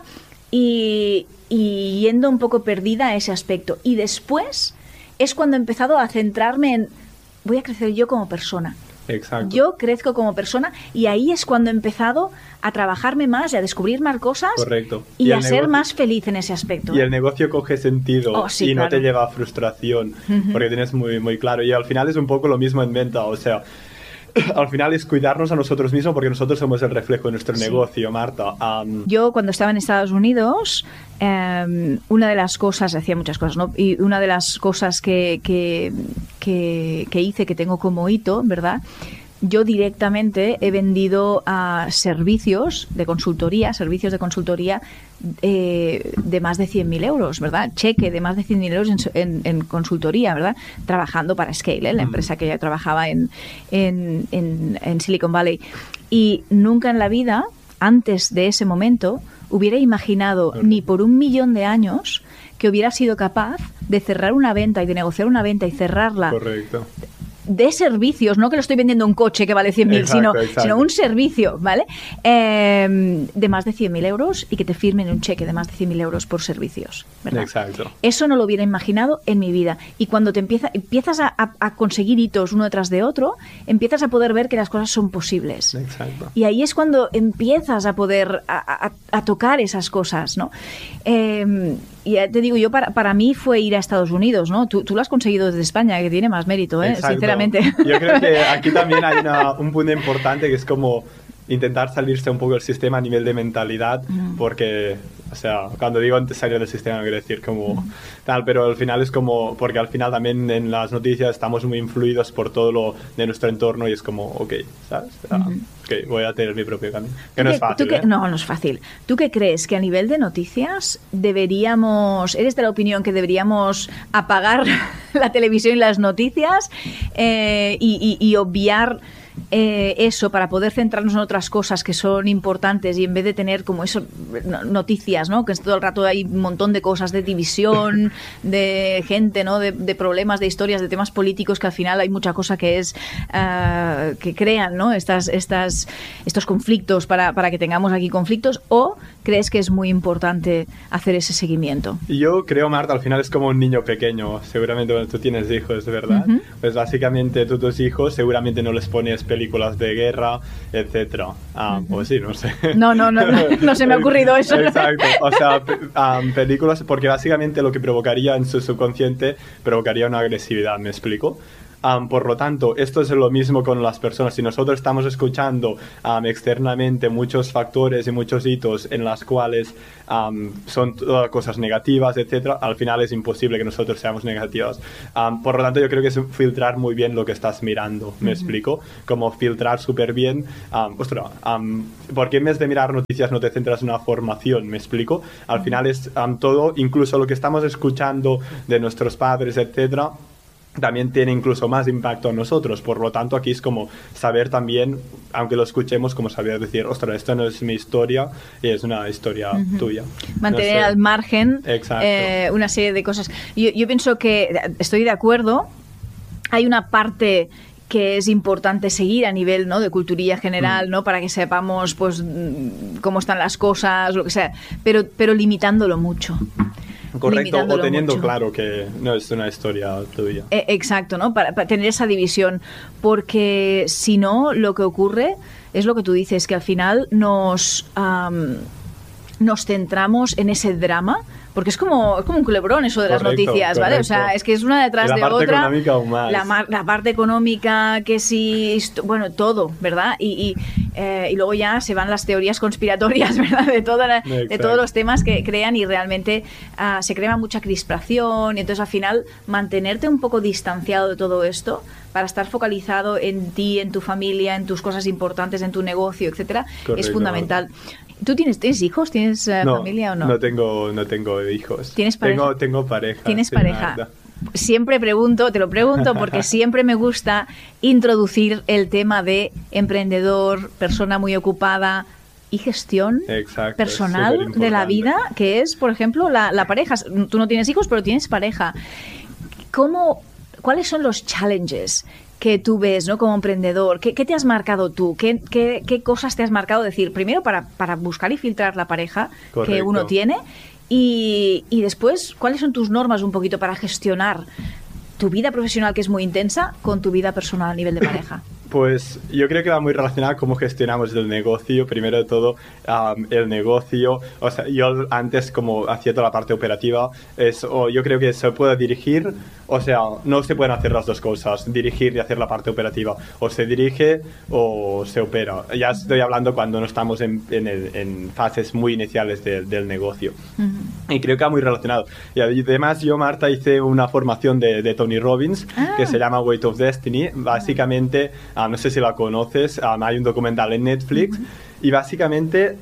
y yendo un poco perdida a ese aspecto. Y después es cuando he empezado a centrarme en, voy a crecer yo como persona. Exacto. Yo crezco como persona y ahí es cuando he empezado a trabajarme más y a descubrir más cosas. Correcto. Y a ser más feliz en ese aspecto. Y el negocio coge sentido sí, y claro. no te lleva a frustración porque tienes muy, muy claro. Y al final es un poco lo mismo en venta, o sea... Al final es cuidarnos a nosotros mismos porque nosotros somos el reflejo de nuestro negocio, Marta. Yo cuando estaba en Estados Unidos, una de las cosas, hacía muchas cosas, ¿no? Y una de las cosas que hice, que tengo como hito, ¿verdad? Yo directamente he vendido servicios de consultoría de más de 100.000 euros, ¿verdad? Cheque de más de 100.000 euros en consultoría, ¿verdad? Trabajando para Scale, la empresa que ya trabajaba en Silicon Valley. Y nunca en la vida, antes de ese momento, hubiera imaginado ni por 1.000.000 de años que hubiera sido capaz de cerrar una venta y de negociar una venta y cerrarla. Correcto. De servicios, no que lo estoy vendiendo un coche que vale 100.000, sino un servicio, ¿vale? De más de 100.000 euros y que te firmen un cheque de más de 100.000 euros por servicios, ¿verdad? Exacto. Eso no lo hubiera imaginado en mi vida. Y cuando te empiezas a conseguir hitos uno detrás de otro, empiezas a poder ver que las cosas son posibles. Exacto. Y ahí es cuando empiezas a poder a tocar esas cosas, ¿no? Y te digo, yo para mí fue ir a Estados Unidos, ¿no? Tú lo has conseguido desde España, que tiene más mérito, sinceramente. Yo creo que aquí también hay un punto importante que es como intentar salirse un poco del sistema a nivel de mentalidad, porque, o sea, cuando digo antes salir del sistema no quiero decir como tal, pero al final es como, porque al final también en las noticias estamos muy influidos por todo lo de nuestro entorno y es como, ok, ¿sabes? Ok, voy a tener mi propio camino. Que no es fácil, No es fácil. ¿Tú qué crees? Que a nivel de noticias eres de la opinión que deberíamos apagar la televisión y las noticias y obviar eso, para poder centrarnos en otras cosas que son importantes y en vez de tener como eso, noticias, ¿no? Que es todo el rato hay un montón de cosas, de división, de gente, ¿no? De problemas, de historias, de temas políticos, que al final hay mucha cosa que es que crean, ¿no? Estos conflictos para que tengamos aquí conflictos. ¿O crees que es muy importante hacer ese seguimiento? Yo creo, Marta, al final es como un niño pequeño. Seguramente cuando tú tienes hijos, ¿verdad? Pues básicamente tú, tus hijos, seguramente no les pones películas de guerra, etcétera. Pues sí, no sé. No se me ha ocurrido eso. Exacto. O sea, películas, porque básicamente lo que provocaría en su subconsciente provocaría una agresividad, ¿me explico? Por lo tanto, esto es lo mismo con las personas. Si nosotros estamos escuchando externamente muchos factores y muchos hitos en las cuales son todas cosas negativas, etcétera, al final es imposible que nosotros seamos negativos. Por lo tanto, yo creo que es filtrar muy bien lo que estás mirando. ¿Me explico? Como filtrar súper bien. Porque en vez de mirar noticias no te centras en una formación, ¿me explico? Al final es todo, incluso lo que estamos escuchando de nuestros padres, etcétera, también tiene incluso más impacto en nosotros. Por lo tanto, aquí es como saber también, aunque lo escuchemos, como saber decir, ostras, esto no es mi historia, es una historia tuya. Mantener al margen una serie de cosas. Yo pienso que estoy de acuerdo. Hay una parte que es importante seguir a nivel, ¿no?, de culturilla general, ¿no?, para que sepamos pues cómo están las cosas, lo que sea, pero limitándolo mucho. Correcto, o teniendo mucho claro que no es una historia tuya. Exacto, ¿no? Para tener esa división, porque si no, lo que ocurre es lo que tú dices, que al final nos centramos en ese drama, porque es como un culebrón eso de las noticias, ¿vale? O sea, es que es una detrás de otra. La parte económica, que sí, bueno, todo, ¿verdad? Y luego ya se van las teorías conspiratorias, ¿verdad? De todos los temas que crean, y realmente se crea mucha crispación, y entonces al final mantenerte un poco distanciado de todo esto para estar focalizado en ti, en tu familia, en tus cosas importantes, en tu negocio, etcétera, es fundamental. ¿Tú tienes hijos? ¿Tienes familia o no? No tengo hijos. ¿Tienes pareja? Tengo pareja. ¿Tienes pareja? Siempre te lo pregunto porque siempre me gusta introducir el tema de emprendedor, persona muy ocupada y gestión personal de la vida, que es, por ejemplo, la pareja. Tú no tienes hijos, pero tienes pareja. ¿Cuáles son los challenges que tú ves, ¿no?, como emprendedor? ¿Qué te has marcado tú? ¿Qué cosas te has marcado? Decir, primero para buscar y filtrar la pareja que uno tiene, y después, ¿cuáles son tus normas un poquito para gestionar tu vida profesional, que es muy intensa, con tu vida personal a nivel de pareja? Pues yo creo que va muy relacionado a cómo gestionamos el negocio. Primero de todo, el negocio. O sea, yo antes, como hacía toda la parte operativa, yo creo que se puede dirigir, o sea, no se pueden hacer las dos cosas, dirigir y hacer la parte operativa. O se dirige o se opera. Ya estoy hablando cuando no estamos en fases muy iniciales del negocio. Y creo que va muy relacionado. Y además yo, Marta, hice una formación de Tony Robbins que se llama Weight of Destiny. Básicamente, no sé si la conoces, hay un documental en Netflix. Y básicamente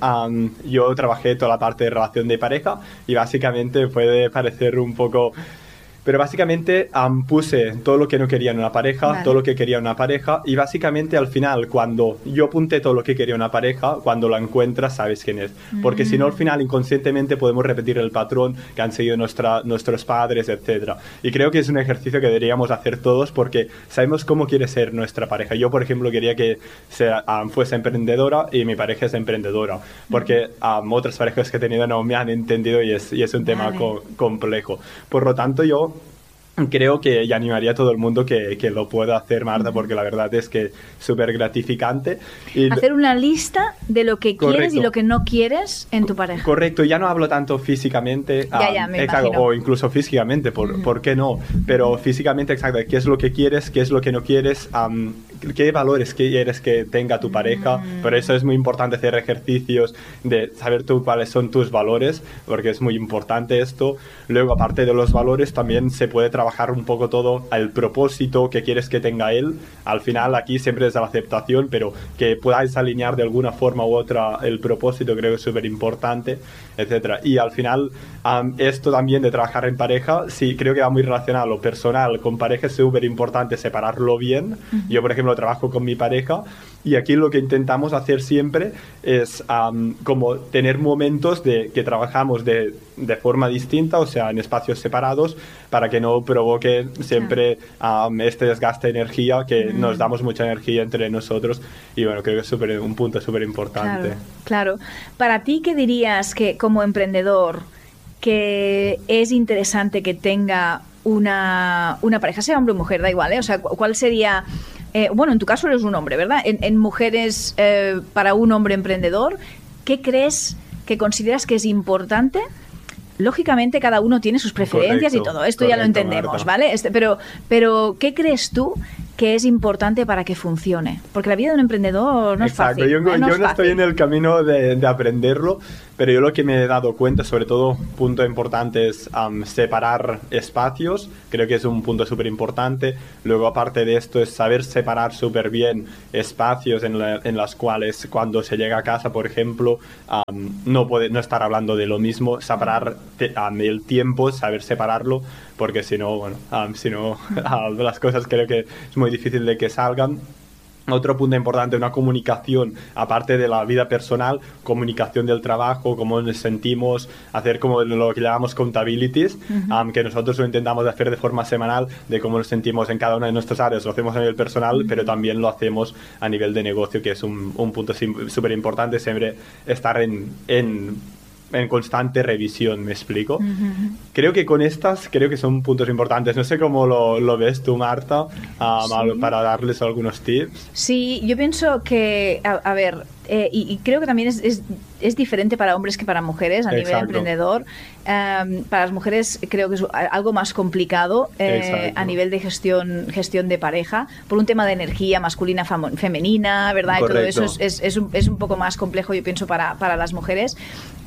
yo trabajé toda la parte de relación de pareja, y básicamente puede parecer un poco... Pero básicamente puse todo lo que no quería en una pareja, todo lo que quería en una pareja, y básicamente al final, cuando yo apunté todo lo que quería en una pareja, cuando la encuentras sabes quién es. Porque si no, al final inconscientemente podemos repetir el patrón que han seguido nuestros padres, etc. Y creo que es un ejercicio que deberíamos hacer todos, porque sabemos cómo quiere ser nuestra pareja. Yo, por ejemplo, quería que fuese emprendedora, y mi pareja es emprendedora, porque otras parejas que he tenido no me han entendido, y es un tema complejo. Por lo tanto, yo creo que ya animaría a todo el mundo que lo pueda hacer, Marta, porque la verdad es que es súper gratificante. Y hacer una lista de lo que quieres y lo que no quieres en tu pareja. Correcto, ya no hablo tanto físicamente, me imagino. O incluso físicamente, ¿por qué no? Pero físicamente, exacto, qué es lo que quieres, qué es lo que no quieres, qué valores quieres que tenga tu pareja. Por eso es muy importante hacer ejercicios de saber tú cuáles son tus valores, porque es muy importante esto. Luego, aparte de los valores, también se puede trabajar un poco todo el propósito que quieres que tenga él. Al final, aquí siempre es la aceptación, pero que podáis alinear de alguna forma u otra el propósito, creo que es súper importante, etcétera. Y al final, esto también de trabajar en pareja, sí, creo que va muy relacionado lo personal con pareja. Es súper importante separarlo bien. Yo, por ejemplo, bueno, trabajo con mi pareja y aquí lo que intentamos hacer siempre es como tener momentos que trabajamos de forma distinta, o sea, en espacios separados, para que no provoque siempre este desgaste de energía, que nos damos mucha energía entre nosotros y bueno, creo que es un punto súper importante. Claro. Para ti, ¿qué dirías que como emprendedor que es interesante que tenga una pareja, sea hombre o mujer, da igual, ¿eh? O sea, ¿cuál sería...? Bueno, en tu caso eres un hombre, ¿verdad? En mujeres, para un hombre emprendedor, ¿qué crees que consideras que es importante? Lógicamente cada uno tiene sus preferencias y todo, esto ya lo entendemos, Marta. ¿Vale? Pero ¿qué crees tú que es importante para que funcione? Porque la vida de un emprendedor no es fácil. Yo no estoy en el camino de aprenderlo, pero yo lo que me he dado cuenta, sobre todo, punto importante es separar espacios. Creo que es un punto súper importante. Luego, aparte de esto, es saber separar súper bien espacios en las cuales cuando se llega a casa, por ejemplo, no estar hablando de lo mismo, separar el tiempo, saber separarlo, porque si no, bueno, las cosas creo que es muy difícil de que salgan. Otro punto importante, una comunicación, aparte de la vida personal, comunicación del trabajo, cómo nos sentimos, hacer como lo que llamamos accountabilities, que nosotros lo intentamos hacer de forma semanal, de cómo nos sentimos en cada una de nuestras áreas. Lo hacemos a nivel personal, pero también lo hacemos a nivel de negocio, que es un punto súper importante, siempre estar en constante revisión, ¿me explico? Creo que con creo que son puntos importantes. No sé cómo lo ves tú, Marta, para darles algunos tips. Sí, yo pienso que, a ver, y creo que también es diferente para hombres que para mujeres a nivel emprendedor. Para las mujeres creo que es algo más complicado a nivel de gestión de pareja, por un tema de energía masculina, femenina, ¿verdad? Correcto. Y todo eso es un poco más complejo, yo pienso, para las mujeres.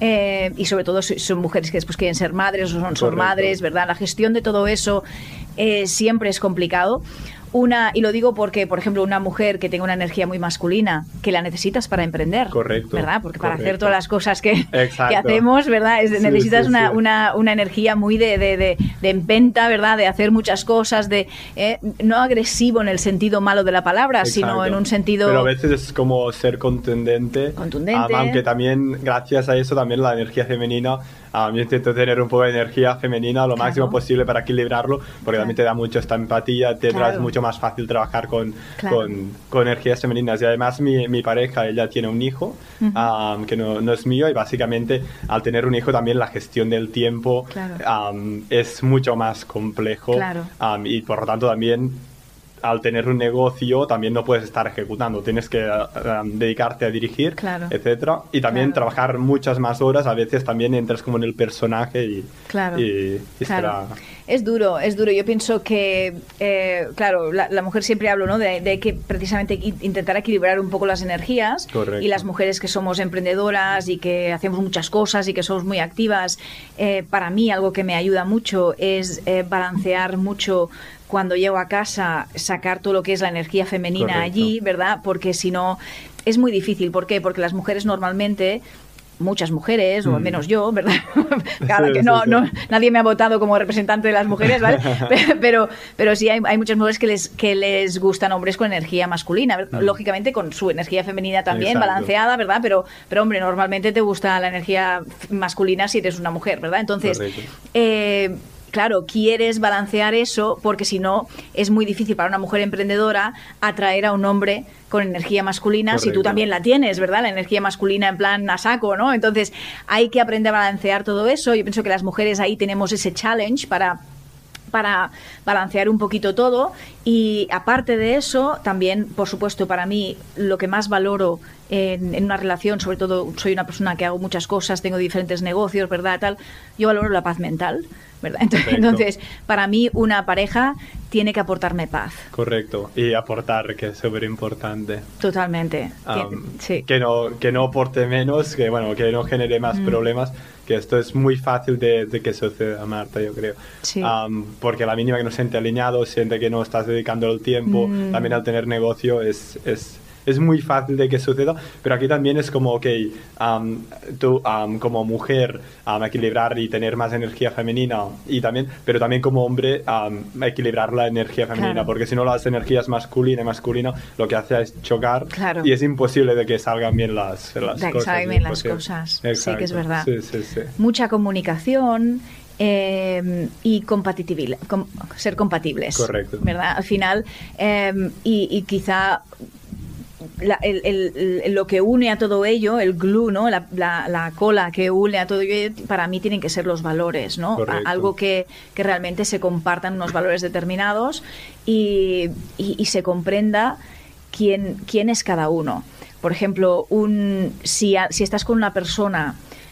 Y sobre todo son mujeres que después quieren ser madres o son madres, ¿verdad? La gestión de todo eso siempre es complicado. Y lo digo porque, por ejemplo, una mujer que tenga una energía muy masculina, que la necesitas para emprender, ¿verdad? Porque para hacer todas las cosas que hacemos, ¿verdad? Necesitas una energía muy de empenta, ¿verdad? De hacer muchas cosas, no agresivo en el sentido malo de la palabra, sino en un sentido... Pero a veces es como ser contundente. Aunque también, gracias a eso, también la energía femenina... yo intento tener un poco de energía femenina lo máximo posible para equilibrarlo, porque también te da mucho esta empatía, es mucho más fácil trabajar con energías femeninas. Y además mi pareja, ella tiene un hijo que no es mío, y básicamente al tener un hijo también la gestión del tiempo es mucho más complejo, y por lo tanto también al tener un negocio también no puedes estar ejecutando, tienes que dedicarte a dirigir, etcétera, y también trabajar muchas más horas. A veces también entras como en el personaje y será... Es duro. Yo pienso que, la mujer siempre hablo, ¿no? de que precisamente intentar equilibrar un poco las energías. Correcto. Y las mujeres que somos emprendedoras y que hacemos muchas cosas y que somos muy activas, para mí algo que me ayuda mucho es balancear mucho cuando llego a casa, sacar todo lo que es la energía femenina allí, ¿verdad? Porque si no, es muy difícil. ¿Por qué? Porque las mujeres normalmente... Muchas mujeres, o al menos yo, ¿verdad? Claro, que nadie me ha votado como representante de las mujeres, ¿vale? Pero sí hay muchas mujeres que les gustan hombres con energía masculina, lógicamente con su energía femenina también, balanceada, ¿verdad? Pero hombre, normalmente te gusta la energía masculina si eres una mujer, ¿verdad? Entonces, claro, quieres balancear eso porque si no es muy difícil para una mujer emprendedora atraer a un hombre con energía masculina, si tú también la tienes, ¿verdad? La energía masculina en plan a saco, ¿no? Entonces hay que aprender a balancear todo eso. Yo pienso que las mujeres ahí tenemos ese challenge para balancear un poquito todo. Y aparte de eso, también, por supuesto, para mí lo que más valoro en una relación, sobre todo soy una persona que hago muchas cosas, tengo diferentes negocios, ¿verdad? Tal, yo valoro la paz mental, ¿verdad? Entonces, para mí una pareja tiene que aportarme paz. Correcto, y aportar, que es súper importante. Totalmente. Sí. Que no aporte menos, que no genere más problemas, que esto es muy fácil de que suceda, Marta, yo creo. Sí. Porque a la mínima que no se siente alineado, siente que no estás dedicando el tiempo, también al tener negocio es es muy fácil de que suceda, pero aquí también es como, ok, tú como mujer equilibrar y tener más energía femenina, pero también como hombre equilibrar la energía femenina, claro. Porque si no las energías masculina y masculino lo que hace es chocar, claro. Y es imposible de que salgan bien las cosas. De que salgan bien las cosas, sí que es verdad. Sí. Mucha comunicación. Y compatibilidad, ser compatibles. Correcto. ¿Verdad? Al final, y quizá lo que une a todo ello, el glue, ¿no? La cola que une a todo ello, para mí tienen que ser los valores, ¿no? Algo que realmente se compartan unos valores determinados y se comprenda quién es cada uno. Por ejemplo, si estás con una persona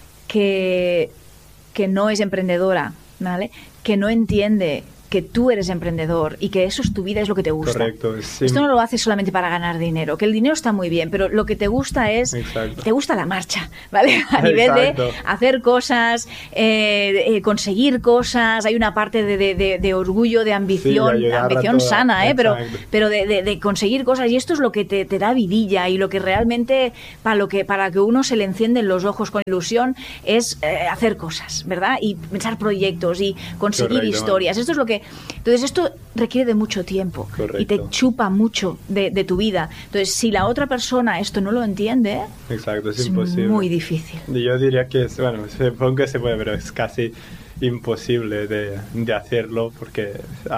que no es emprendedora, ¿vale? Que no entiende que tú eres emprendedor y que eso es tu vida, es lo que te gusta. Correcto. Sí. Esto no lo haces solamente para ganar dinero, que el dinero está muy bien, pero lo que te gusta es, exacto. Te gusta la marcha, ¿vale? A nivel exacto. De hacer cosas, conseguir cosas, hay una parte de orgullo, de ambición, sí, ambición sana, pero de conseguir cosas, y esto es lo que te da vidilla y lo que realmente, para que uno se le encienden los ojos con ilusión, es hacer cosas, ¿verdad? Y pensar proyectos y conseguir correcto. Historias. Esto es lo que entonces esto requiere de mucho tiempo. Correcto. Y te chupa mucho de tu vida. Entonces, si la otra persona esto no lo entiende, exacto, es imposible. Muy difícil. Yo diría que supongo que se puede, pero es casi imposible de hacerlo porque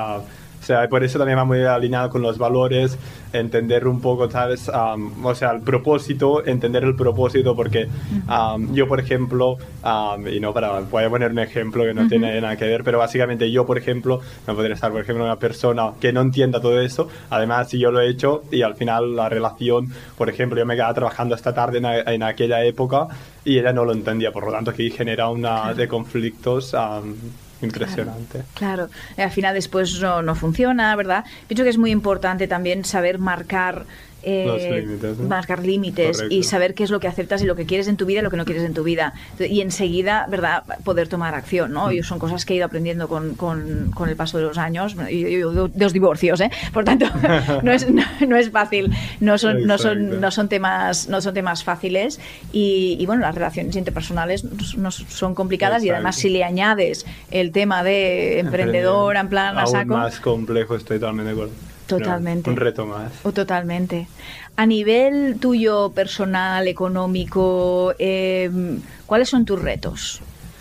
o sea, por eso también va muy alineado con los valores, entender un poco, ¿sabes? O sea, entender el propósito, porque yo, por ejemplo, y no voy a poner un ejemplo que no tiene nada que ver, pero básicamente yo, por ejemplo, no podría estar, por ejemplo, una persona que no entienda todo eso. Además, si yo lo he hecho y al final la relación, por ejemplo, yo me quedaba trabajando esta tarde en aquella época y ella no lo entendía, por lo tanto, aquí genera una de conflictos impresionante. Claro. Al final después no funciona, ¿verdad? Pienso que es muy importante también saber marcar los límites, ¿no? Marcar límites. Correcto. Y saber qué es lo que aceptas y lo que quieres en tu vida y lo que no quieres en tu vida. Y enseguida, ¿verdad?, poder tomar acción, ¿no? Y son cosas que he ido aprendiendo con el paso de los años. Yo 2 divorcios, ¿eh? Por tanto, no es fácil. No son temas fáciles. Y bueno, las relaciones interpersonales no son complicadas. Exacto. Y además, si le añades el tema de emprendedor, en plan a saco, aún más complejo, estoy totalmente de acuerdo. Totalmente. Un reto más. Totalmente. A nivel tuyo personal, económico, ¿cuáles son tus retos?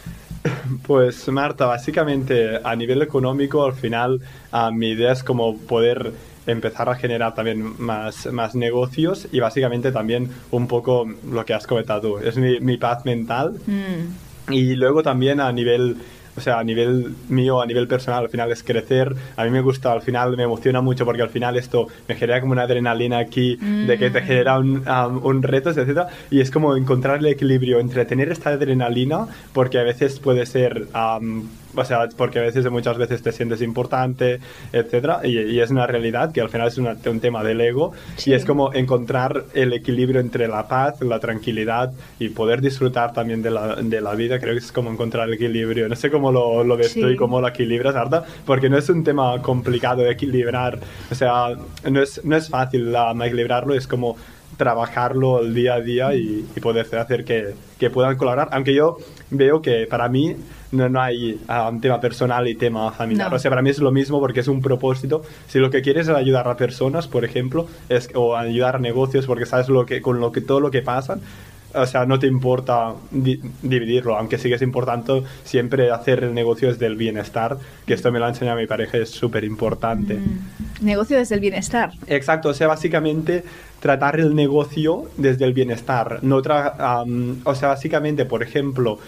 Pues Marta, básicamente a nivel económico, al final mi idea es como poder empezar a generar también más negocios y básicamente también un poco lo que has comentado tú. Es mi paz mental. Y luego también a nivel mío, a nivel personal, al final es crecer. A mí me gusta, al final me emociona mucho porque al final esto me genera como una adrenalina aquí de que te genera un reto, etcétera. Y es como encontrar el equilibrio entre tener esta adrenalina, porque a veces puede ser, porque a veces, muchas veces te sientes importante, etcétera. Y es una realidad que al final es un tema del ego. Sí. Y es como encontrar el equilibrio entre la paz, la tranquilidad y poder disfrutar también de la vida. Creo que es como encontrar el equilibrio. No sé cómo lo ves tú y cómo lo equilibras, Arta, porque no es un tema complicado de equilibrar. O sea, no es fácil equilibrarlo, es como trabajarlo el día a día y poder hacer que puedan colaborar. Aunque yo veo que para mí no hay un tema personal y tema familiar. No. O sea, para mí es lo mismo porque es un propósito. Si lo que quieres es ayudar a personas, por ejemplo, o ayudar a negocios porque sabes todo lo que pasa, o sea, no te importa dividirlo, aunque sí que es importante siempre hacer el negocio desde el bienestar, que esto me lo ha enseñado mi pareja y es súper importante. Negocio desde el bienestar. Exacto, o sea, básicamente tratar el negocio desde el bienestar. O sea, básicamente, por ejemplo,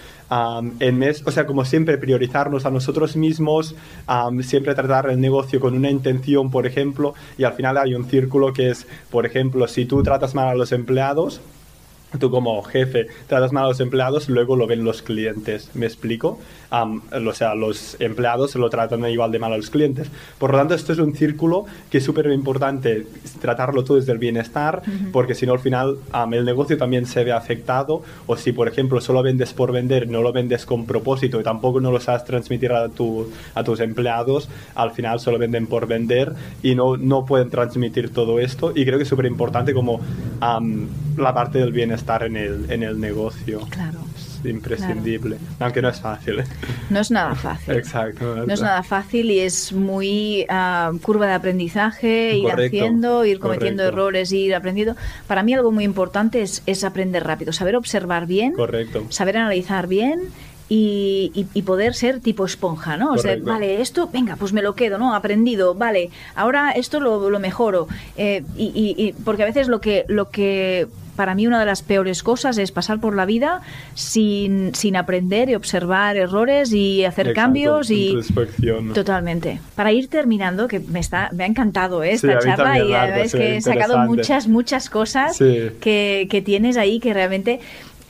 como siempre priorizarnos a nosotros mismos, siempre tratar el negocio con una intención, por ejemplo, y al final hay un círculo que es, por ejemplo, si tú tratas mal a los empleados, tú como jefe tratas mal a los empleados, luego lo ven los clientes. ¿Me explico? O sea, los empleados lo tratan igual de mal a los clientes. Por lo tanto, esto es un círculo que es súper importante tratarlo todo desde el bienestar, porque si no, al final el negocio también se ve afectado. O si, por ejemplo, solo vendes por vender, no lo vendes con propósito y tampoco no lo sabes transmitir a tus empleados, al final solo venden por vender y no pueden transmitir todo esto. Y creo que es súper importante como la parte del bienestar en el negocio. Claro. Es imprescindible, claro. Aunque no es fácil. No es nada fácil. Exacto. No es nada fácil y es muy curva de aprendizaje, ir haciendo, ir cometiendo errores, ir aprendiendo. Para mí algo muy importante es aprender rápido, saber observar bien, saber analizar bien. Y poder ser tipo esponja, ¿no? O sea, vale, esto, venga, pues me lo quedo, ¿no? Aprendido, vale, ahora esto lo mejoro. Porque a veces lo que para mí una de las peores cosas es pasar por la vida sin aprender y observar errores y hacer cambios y introspección. Totalmente. Para ir terminando, que me ha encantado esta charla también, y Marta, es que he sacado muchas cosas que tienes ahí que realmente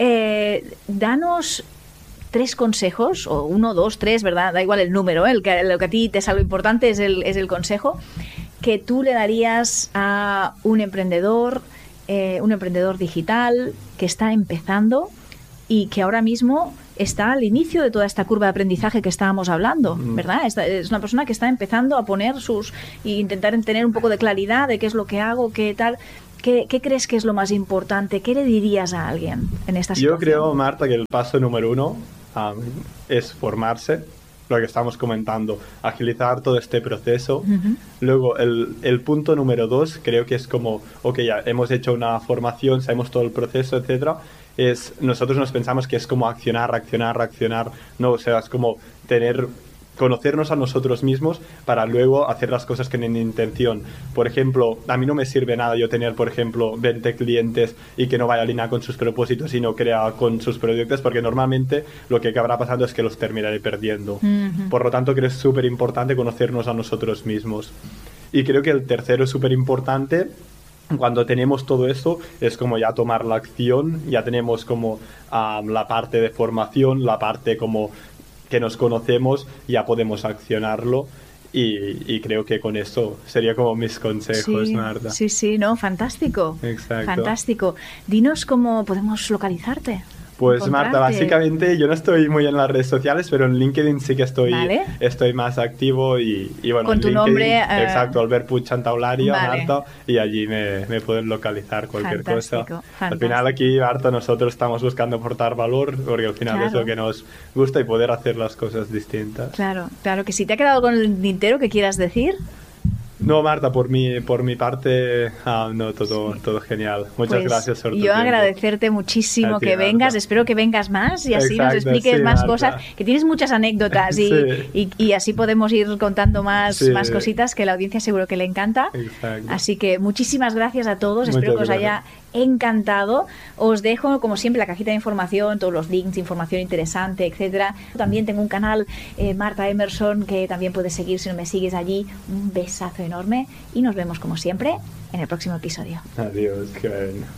danos 3 consejos, o 1, 2, 3, ¿verdad? Da igual el número, lo que a ti te sale importante es el consejo que tú le darías a un emprendedor digital que está empezando y que ahora mismo está al inicio de toda esta curva de aprendizaje que estábamos hablando, ¿verdad? Es una persona que está empezando a poner e intentar tener un poco de claridad de qué es lo que hago, qué tal. ¿Qué crees que es lo más importante? ¿Qué le dirías a alguien en esta situación? Yo creo, Marta, que el paso número 1 es formarse, lo que estamos comentando, agilizar todo este proceso. Luego, el punto número 2, creo que es como, ya hemos hecho una formación, sabemos todo el proceso, etcétera. Nosotros nos pensamos que es como accionar, no, o sea, es como conocernos a nosotros mismos para luego hacer las cosas que tienen intención. Por ejemplo, a mí no me sirve nada yo tener, por ejemplo, 20 clientes y que no vaya alineado con sus propósitos y no crea con sus proyectos, porque normalmente lo que acabará pasando es que los terminaré perdiendo. Por lo tanto, creo que es súper importante conocernos a nosotros mismos. Y creo que el tercero es súper importante. Cuando tenemos todo esto, es como ya tomar la acción, ya tenemos como la parte de formación, la parte como que nos conocemos, ya podemos accionarlo y creo que con esto sería como mis consejos, Marta. Sí, no, fantástico. Exacto. Fantástico. Dinos cómo podemos localizarte. Pues Marta, básicamente yo no estoy muy en las redes sociales, pero en LinkedIn sí que estoy más activo y bueno, con tu LinkedIn, nombre. Exacto, Albert Puig Santaularia, Marta, y allí me pueden localizar cualquier cosa. Al final aquí, Marta, nosotros estamos buscando aportar valor, porque al final es lo que nos gusta y poder hacer las cosas distintas. Claro que sí. ¿Te ha quedado algo en el tintero que quieras decir? No, Marta, por mi parte, no, todo genial. Muchas gracias por tu tiempo. Agradecerte muchísimo que vengas. Marta. Espero que vengas más y así nos expliques más cosas, que tienes muchas anécdotas y así podemos ir contando más cositas que la audiencia seguro que le encanta. Exacto. Así que muchísimas gracias a todos. Espero que os haya encantado. Os dejo, como siempre, la cajita de información, todos los links, información interesante, etcétera. También tengo un canal, Marta Emerson, que también puedes seguir si no me sigues allí. Un besazo enorme y nos vemos, como siempre, en el próximo episodio. Adiós, que